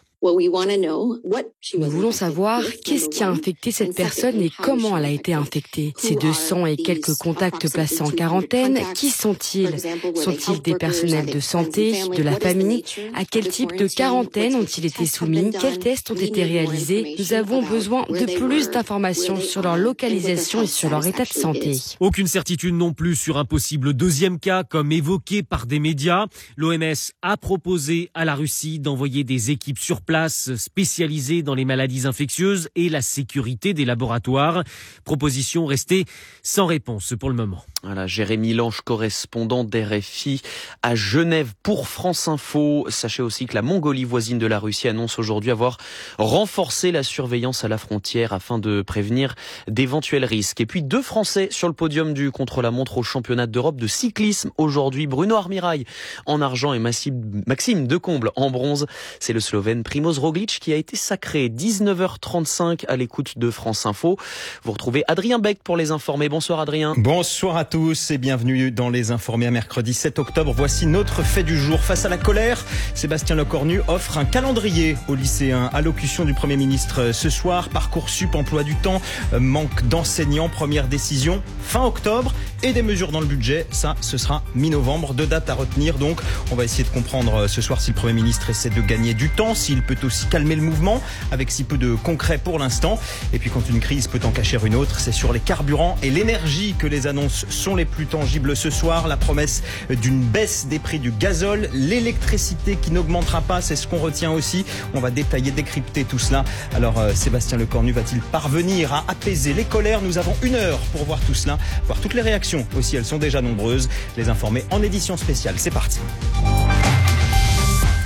Nous voulons savoir qu'est-ce qui a infecté cette personne et comment elle a été infectée. Ces deux cents et quelques contacts placés en quarantaine, qui sont-ils ? Sont-ils des personnels de santé, de la famille ? À quel type de quarantaine ont-ils été soumis ? Quels tests ont été réalisés ? Nous avons besoin de plus d'informations sur leur localisation et sur leur état de santé. Aucune certitude non plus sur un possible deuxième cas, comme évoqué par des médias. L'O M S a proposé à la Russie d'envoyer des équipes sur place spécialisée dans les maladies infectieuses et la sécurité des laboratoires. Proposition restée sans réponse pour le moment. Voilà, Jérémy Lanche, correspondant d'R F I à Genève pour France Info. Sachez aussi que la Mongolie, voisine de la Russie, annonce aujourd'hui avoir renforcé la surveillance à la frontière afin de prévenir d'éventuels risques. Et puis deux Français sur le podium du contre-la-montre au championnat d'Europe de cyclisme aujourd'hui. Bruno Armirail en argent et Maxime Decomble en bronze. C'est le Slovène Primož Roglič qui a été sacré. dix-neuf heures trente-cinq à l'écoute de France Info. Vous retrouvez Adrien Beck pour les informer. Bonsoir Adrien. Bonsoir à tous et bienvenue dans les informés. Mercredi sept octobre, voici notre fait du jour. Face à la colère, Sébastien Lecornu offre un calendrier aux lycéens. Allocution du Premier ministre ce soir. Parcoursup, emploi du temps, manque d'enseignants. Première décision fin octobre et des mesures dans le budget. Ça, ce sera mi-novembre. Deux dates à retenir donc. On va essayer de comprendre ce soir si le Premier ministre essaie de gagner du temps, s'il peut aussi calmer le mouvement avec si peu de concret pour l'instant. Et puis quand une crise peut en cacher une autre, c'est sur les carburants et l'énergie que les annonces sont les plus tangibles ce soir. La promesse d'une baisse des prix du gazole, l'électricité qui n'augmentera pas, c'est ce qu'on retient aussi. On va détailler, décrypter tout cela. Alors euh, Sébastien Lecornu va-t-il parvenir à apaiser les colères ? Nous avons une heure pour voir tout cela, voir toutes les réactions aussi, elles sont déjà nombreuses. Les informés en édition spéciale, c'est parti.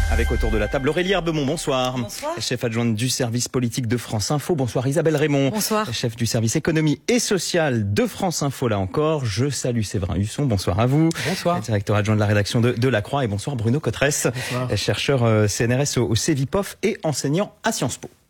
Avec autour de la table Aurélie Herbemont, bonsoir. Bonsoir. Chef adjointe du service politique de France Info. Bonsoir Isabelle Raymond. Bonsoir. Chef du service économie et social de France Info, là encore. Je salue Séverin Husson, bonsoir à vous. Bonsoir. Directeur adjoint de la rédaction de, de La Croix. Et bonsoir Bruno Cotresse, bonsoir. Chercheur euh, C N R S au, au Cevipof et enseignant à Sciences Po.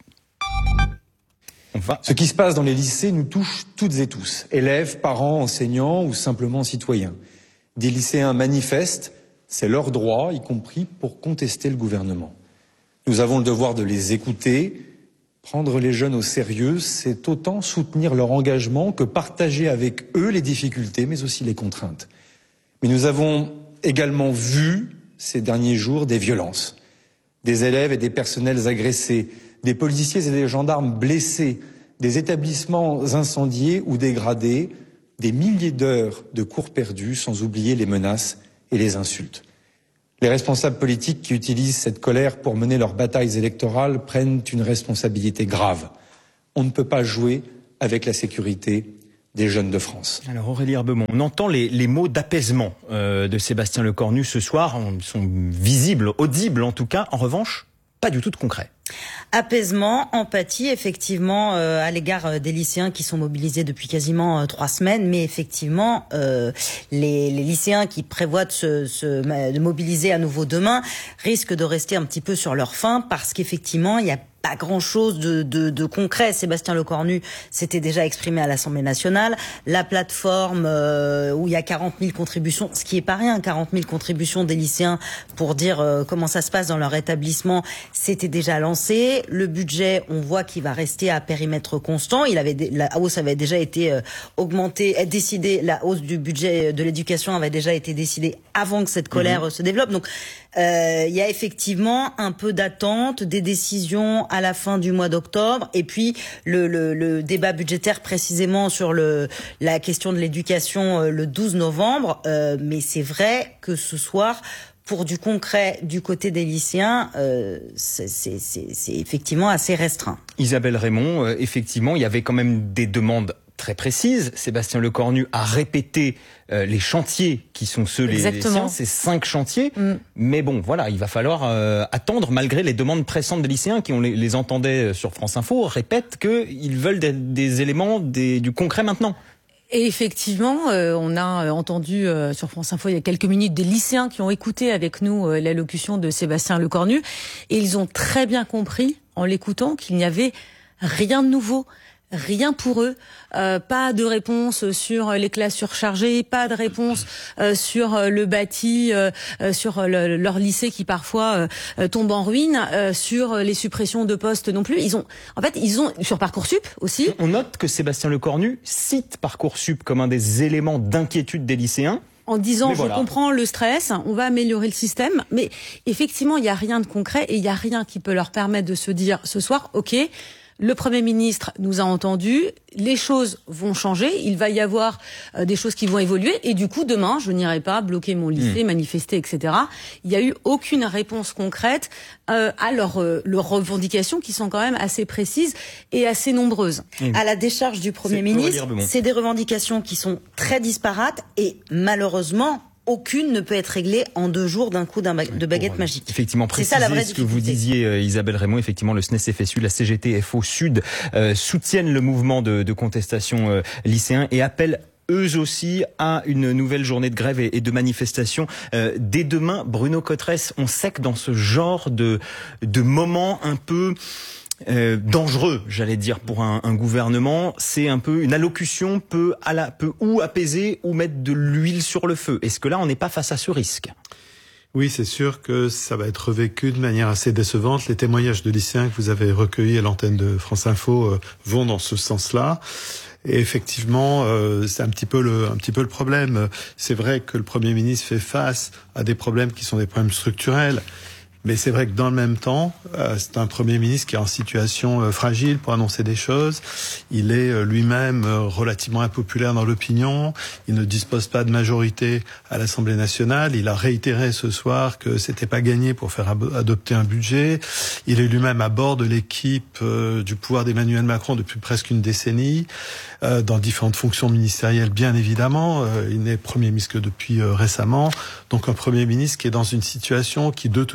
On va... Ce qui se passe dans les lycées nous touche toutes et tous. Élèves, parents, enseignants ou simplement citoyens. Des lycéens manifestent. C'est leur droit, y compris pour contester le gouvernement. Nous avons le devoir de les écouter. Prendre les jeunes au sérieux, c'est autant soutenir leur engagement que partager avec eux les difficultés, mais aussi les contraintes. Mais nous avons également vu, ces derniers jours, des violences. Des élèves et des personnels agressés, des policiers et des gendarmes blessés, des établissements incendiés ou dégradés, des milliers d'heures de cours perdus, sans oublier les menaces et les insultes. Les responsables politiques qui utilisent cette colère pour mener leurs batailles électorales prennent une responsabilité grave. On ne peut pas jouer avec la sécurité des jeunes de France. Alors Aurélie Herbemont, on entend les, les mots d'apaisement euh, de Sébastien Lecornu ce soir, ils sont visibles, audibles en tout cas. En revanche, pas du tout de concret. Apaisement, empathie, effectivement, euh, à l'égard des lycéens qui sont mobilisés depuis quasiment euh, trois semaines. Mais effectivement, euh, les, les lycéens qui prévoient de se, se de mobiliser à nouveau demain risquent de rester un petit peu sur leur faim parce qu'effectivement, il y a pas grand-chose de, de, de concret. Sébastien Lecornu s'était déjà exprimé à l'Assemblée nationale. La plateforme euh, où il y a quarante mille contributions, ce qui est pas rien, quarante mille contributions des lycéens pour dire euh, comment ça se passe dans leur établissement, c'était déjà lancé. Le budget, on voit qu'il va rester à périmètre constant. Il avait la hausse avait déjà été euh, augmentée, décidée. La hausse du budget de l'éducation avait déjà été décidée avant que cette colère mmh. se développe. Donc Euh, il y a effectivement un peu d'attente, des décisions à la fin du mois d'octobre, et puis le, le, le débat budgétaire précisément sur le, la question de l'éducation euh, le douze novembre. Euh, mais c'est vrai que ce soir, pour du concret du côté des lycéens, euh, c'est, c'est, c'est, c'est effectivement assez restreint. Isabelle Raymond, euh, effectivement, il y avait quand même des demandes très précise. Sébastien Lecornu a répété euh, les chantiers qui sont ceux les, les siens, c'est cinq chantiers. Mm. Mais bon, voilà, il va falloir euh, attendre malgré les demandes pressantes des lycéens qui on les, les entendait sur France Info répètent qu'ils veulent des, des éléments, des, du concret maintenant. Et effectivement, euh, on a entendu euh, sur France Info il y a quelques minutes des lycéens qui ont écouté avec nous euh, l'allocution de Sébastien Lecornu et ils ont très bien compris en l'écoutant qu'il n'y avait rien de nouveau. Rien pour eux, euh, pas de réponse sur les classes surchargées, pas de réponse euh, sur le bâti, euh, sur le, leur lycée qui parfois euh, tombe en ruine, euh, sur les suppressions de postes non plus. Ils ont, en fait, ils ont sur Parcoursup aussi. On note que Sébastien Lecornu cite Parcoursup comme un des éléments d'inquiétude des lycéens. En disant, mais je voilà. comprends le stress, on va améliorer le système, mais effectivement, il n'y a rien de concret et il n'y a rien qui peut leur permettre de se dire ce soir, ok. Le Premier ministre nous a entendus, les choses vont changer, il va y avoir euh, des choses qui vont évoluer et du coup demain je n'irai pas bloquer mon lycée, mmh. manifester, et cetera. Il n'y a eu aucune réponse concrète euh, à leurs euh, leurs revendications qui sont quand même assez précises et assez nombreuses. Mmh. À la décharge du Premier ministre, c'est des revendications qui sont très disparates et malheureusement aucune ne peut être réglée en deux jours d'un coup d'un ba- de baguette pour, magique. Effectivement, préciser c'est ça, la vraie ce que vous disiez, euh, Isabelle Raymond. Effectivement, le S N E S F S U, la C G T F O Sud euh, soutiennent le mouvement de, de contestation euh, lycéen et appellent eux aussi à une nouvelle journée de grève et, et de manifestation euh, dès demain. Bruno Cotresse, on sait que dans ce genre de, de moment un peu Euh, dangereux, j'allais dire, pour un, un gouvernement, c'est un peu une allocution peut, à la, peut ou apaiser ou mettre de l'huile sur le feu. Est-ce que là, on n'est pas face à ce risque ? Oui, c'est sûr que ça va être revécu de manière assez décevante. Les témoignages de lycéens que vous avez recueillis à l'antenne de France Info euh, vont dans ce sens-là. Et effectivement, euh, c'est un petit peu le, un petit peu le problème. C'est vrai que le Premier ministre fait face à des problèmes qui sont des problèmes structurels. Mais c'est vrai que dans le même temps, euh, c'est un Premier ministre qui est en situation euh, fragile pour annoncer des choses. Il est euh, lui-même euh, relativement impopulaire dans l'opinion. Il ne dispose pas de majorité à l'Assemblée nationale. Il a réitéré ce soir que c'était pas gagné pour faire ab- adopter un budget. Il est lui-même à bord de l'équipe euh, du pouvoir d'Emmanuel Macron depuis presque une décennie, euh, dans différentes fonctions ministérielles, bien évidemment. Euh, il n'est Premier ministre que depuis euh, récemment. Donc un Premier ministre qui est dans une situation qui, de toute façon,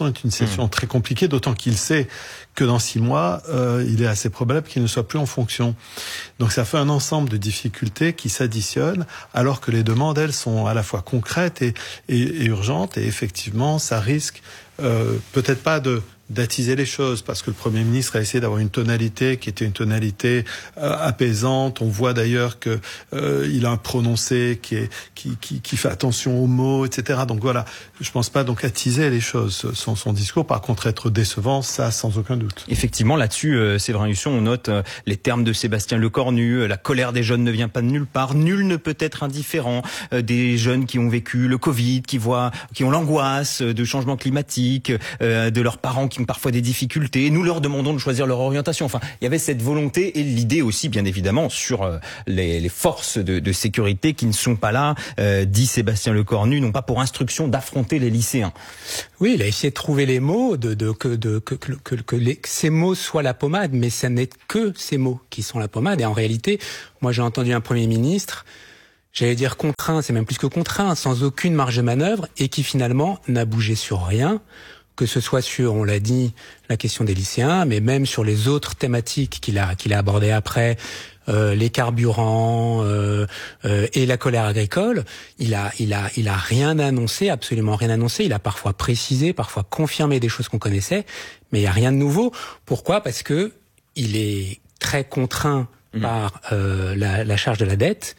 est une situation mmh. très compliquée, d'autant qu'il sait que dans six mois, euh, il est assez probable qu'il ne soit plus en fonction. Donc ça fait un ensemble de difficultés qui s'additionnent, alors que les demandes, elles, sont à la fois concrètes et, et, et urgentes, et effectivement, ça risque euh, peut-être pas de d'attiser les choses, parce que le Premier ministre a essayé d'avoir une tonalité qui était une tonalité euh, apaisante. On voit d'ailleurs que euh, il a un prononcé qui est qui, qui qui fait attention aux mots, et cetera. Donc voilà, je pense pas donc attiser les choses. Son, son discours, par contre, être décevant, ça sans aucun doute. Effectivement, là-dessus, euh, Séverin Husson, on note euh, les termes de Sébastien Lecornu. Euh, la colère des jeunes ne vient pas de nulle part. Nul ne peut être indifférent. Euh, des jeunes qui ont vécu le Covid, qui voient, qui ont l'angoisse euh, de changement climatique, euh, de leurs parents qui ont parfois des difficultés. Nous leur demandons de choisir leur orientation. Enfin, il y avait cette volonté et l'idée aussi, bien évidemment, sur euh, les, les forces de, de sécurité qui ne sont pas là, euh, dit Sébastien Lecornu, non pas pour instruction d'affronter les lycéens. Oui, il a essayé de trouver les mots, de, de, que, de, que, que, que, que, les, que ces mots soient la pommade, mais ça n'est que ces mots qui sont la pommade. Et en réalité, moi j'ai entendu un Premier ministre, j'allais dire contraint, c'est même plus que contraint, sans aucune marge de manœuvre, et qui finalement n'a bougé sur rien, que ce soit sur, on l'a dit, la question des lycéens, mais même sur les autres thématiques qu'il a qu'il a abordées après, euh, les carburants euh, euh, et la colère agricole. Il a il a il a rien annoncé, absolument rien annoncé. Il a parfois précisé, parfois confirmé des choses qu'on connaissait, mais il y a rien de nouveau. Pourquoi ? Parce que il est très contraint mmh. par euh, la, la charge de la dette.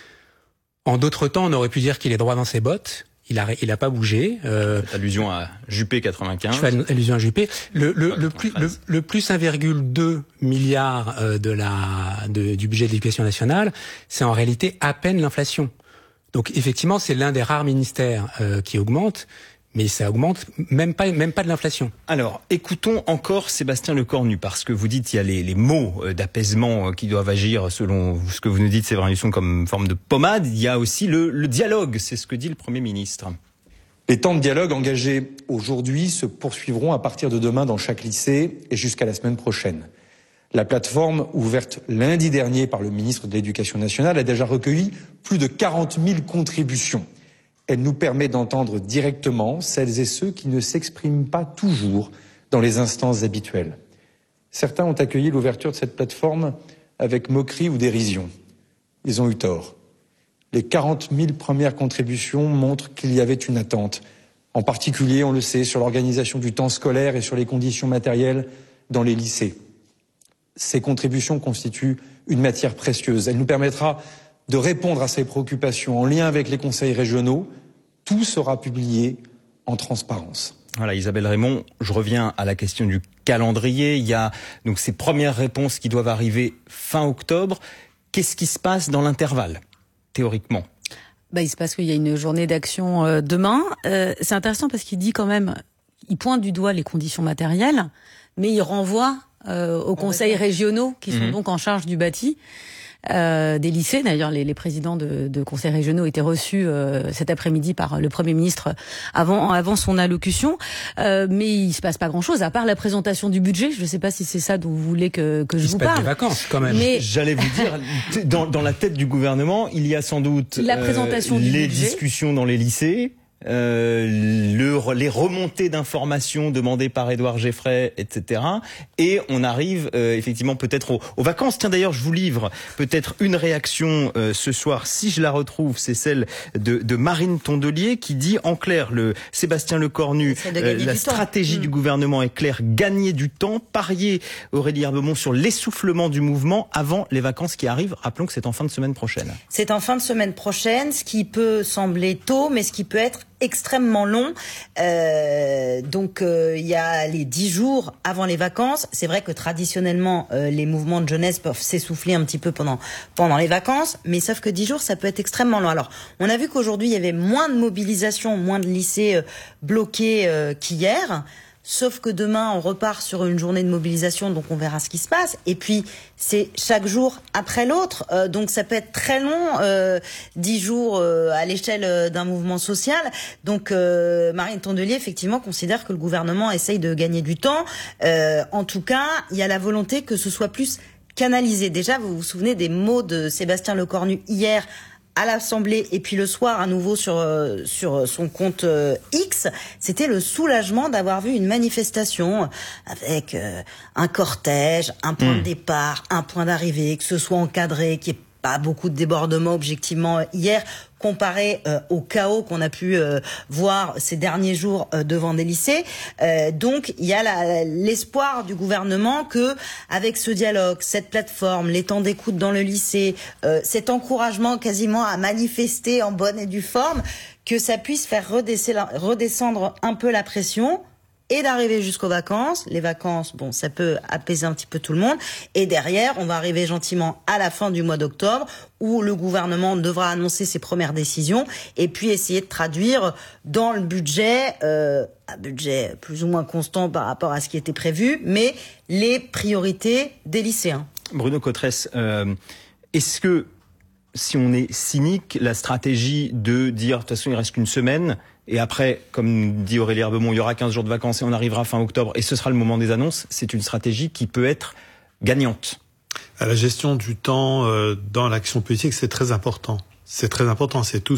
En d'autres temps, on aurait pu dire qu'il est droit dans ses bottes. Il a, il a pas bougé. Euh, allusion à Juppé quatre-vingt-quinze. Je fais allusion à Juppé. Le, le, le plus, le, le plus un virgule deux milliard euh, de la, de, du budget de l'éducation nationale, c'est en réalité à peine l'inflation. Donc effectivement, c'est l'un des rares ministères euh, qui augmente. Mais ça augmente même pas, même pas de l'inflation. Alors, écoutons encore Sébastien Lecornu, parce que vous dites qu'il y a les, les mots d'apaisement qui doivent agir selon ce que vous nous dites, Séverin Husson, comme forme de pommade. Il y a aussi le, le dialogue, c'est ce que dit le Premier ministre. Les temps de dialogue engagés aujourd'hui se poursuivront à partir de demain dans chaque lycée et jusqu'à la semaine prochaine. La plateforme, ouverte lundi dernier par le ministre de l'Éducation nationale, a déjà recueilli plus de quarante mille contributions. Elle nous permet d'entendre directement celles et ceux qui ne s'expriment pas toujours dans les instances habituelles. Certains ont accueilli l'ouverture de cette plateforme avec moquerie ou dérision. Ils ont eu tort. Les quarante mille premières contributions montrent qu'il y avait une attente. En particulier, on le sait, sur l'organisation du temps scolaire et sur les conditions matérielles dans les lycées. Ces contributions constituent une matière précieuse. Elle nous permettra de répondre à ces préoccupations en lien avec les conseils régionaux. Tout sera publié en transparence. Voilà, Isabelle Raymond, je reviens à la question du calendrier. Il y a donc ces premières réponses qui doivent arriver fin octobre. Qu'est-ce qui se passe dans l'intervalle, théoriquement ? Bah, il se passe qu'il y a une journée d'action euh, demain. Euh, c'est intéressant parce qu'il dit quand même, il pointe du doigt les conditions matérielles, mais il renvoie euh, aux conseils régionaux qui sont mmh. donc en charge du bâti. Euh, des lycées. D'ailleurs, les, les présidents de, de conseils régionaux étaient reçus euh, cet après-midi par le Premier ministre avant, avant son allocution. Euh, mais il se passe pas grand-chose, à part la présentation du budget. Je ne sais pas si c'est ça dont vous voulez que, que je il vous se parle. Des vacances, quand même. Mais j'allais vous dire, dans, dans la tête du gouvernement, il y a sans doute la présentation euh, du les budget. discussions dans les lycées. Euh, le, les remontées d'informations demandées par Édouard Geffray, et cetera. Et on arrive euh, effectivement peut-être aux, aux vacances. Tiens, d'ailleurs, je vous livre peut-être une réaction euh, ce soir, si je la retrouve, c'est celle de, de Marine Tondelier qui dit en clair, le Sébastien Lecornu, euh, la stratégie mmh. du gouvernement est claire, gagner du temps, parier Aurélie Herbemont sur l'essoufflement du mouvement avant les vacances qui arrivent. Rappelons que c'est en fin de semaine prochaine. C'est en fin de semaine prochaine, ce qui peut sembler tôt, mais ce qui peut être extrêmement long. Euh, donc euh, il y a les dix jours avant les vacances. C'est vrai que traditionnellement euh, les mouvements de jeunesse peuvent s'essouffler un petit peu pendant pendant les vacances, mais sauf que dix jours ça peut être extrêmement long. Alors on a vu qu'aujourd'hui il y avait moins de mobilisation, moins de lycées euh, bloqués euh, qu'hier. Sauf que demain, on repart sur une journée de mobilisation, donc on verra ce qui se passe. Et puis, c'est chaque jour après l'autre. Euh, donc, ça peut être très long, euh, dix jours euh, à l'échelle d'un mouvement social. Donc, euh, Marine Tondelier, effectivement, considère que le gouvernement essaye de gagner du temps. Euh, en tout cas, il y a la volonté que ce soit plus canalisé. Déjà, vous vous souvenez des mots de Sébastien Lecornu hier à l'Assemblée et puis le soir à nouveau sur euh, sur son compte euh, X, c'était le soulagement d'avoir vu une manifestation avec euh, un cortège, un point mmh. de départ, un point d'arrivée, que ce soit encadré, qu'il n'y ait pas beaucoup de débordements objectivement hier, comparé euh, au chaos qu'on a pu euh, voir ces derniers jours euh, devant des lycées. Euh, donc il y a la, l'espoir du gouvernement que, avec ce dialogue, cette plateforme, les temps d'écoute dans le lycée, euh, cet encouragement quasiment à manifester en bonne et due forme, que ça puisse faire redescendre, redescendre un peu la pression et d'arriver jusqu'aux vacances. Les vacances, bon, ça peut apaiser un petit peu tout le monde. Et derrière, on va arriver gentiment à la fin du mois d'octobre, où le gouvernement devra annoncer ses premières décisions et puis essayer de traduire dans le budget, euh, un budget plus ou moins constant par rapport à ce qui était prévu, mais les priorités des lycéens. Bruno Cotresse, euh, est-ce que, si on est cynique, la stratégie de dire, de toute façon, il reste qu'une semaine, et après, comme dit Aurélie Herbemont, il y aura quinze jours de vacances et on arrivera fin octobre, et ce sera le moment des annonces, c'est une stratégie qui peut être gagnante? La gestion du temps euh, dans l'action politique, c'est très important. C'est très important, c'est tout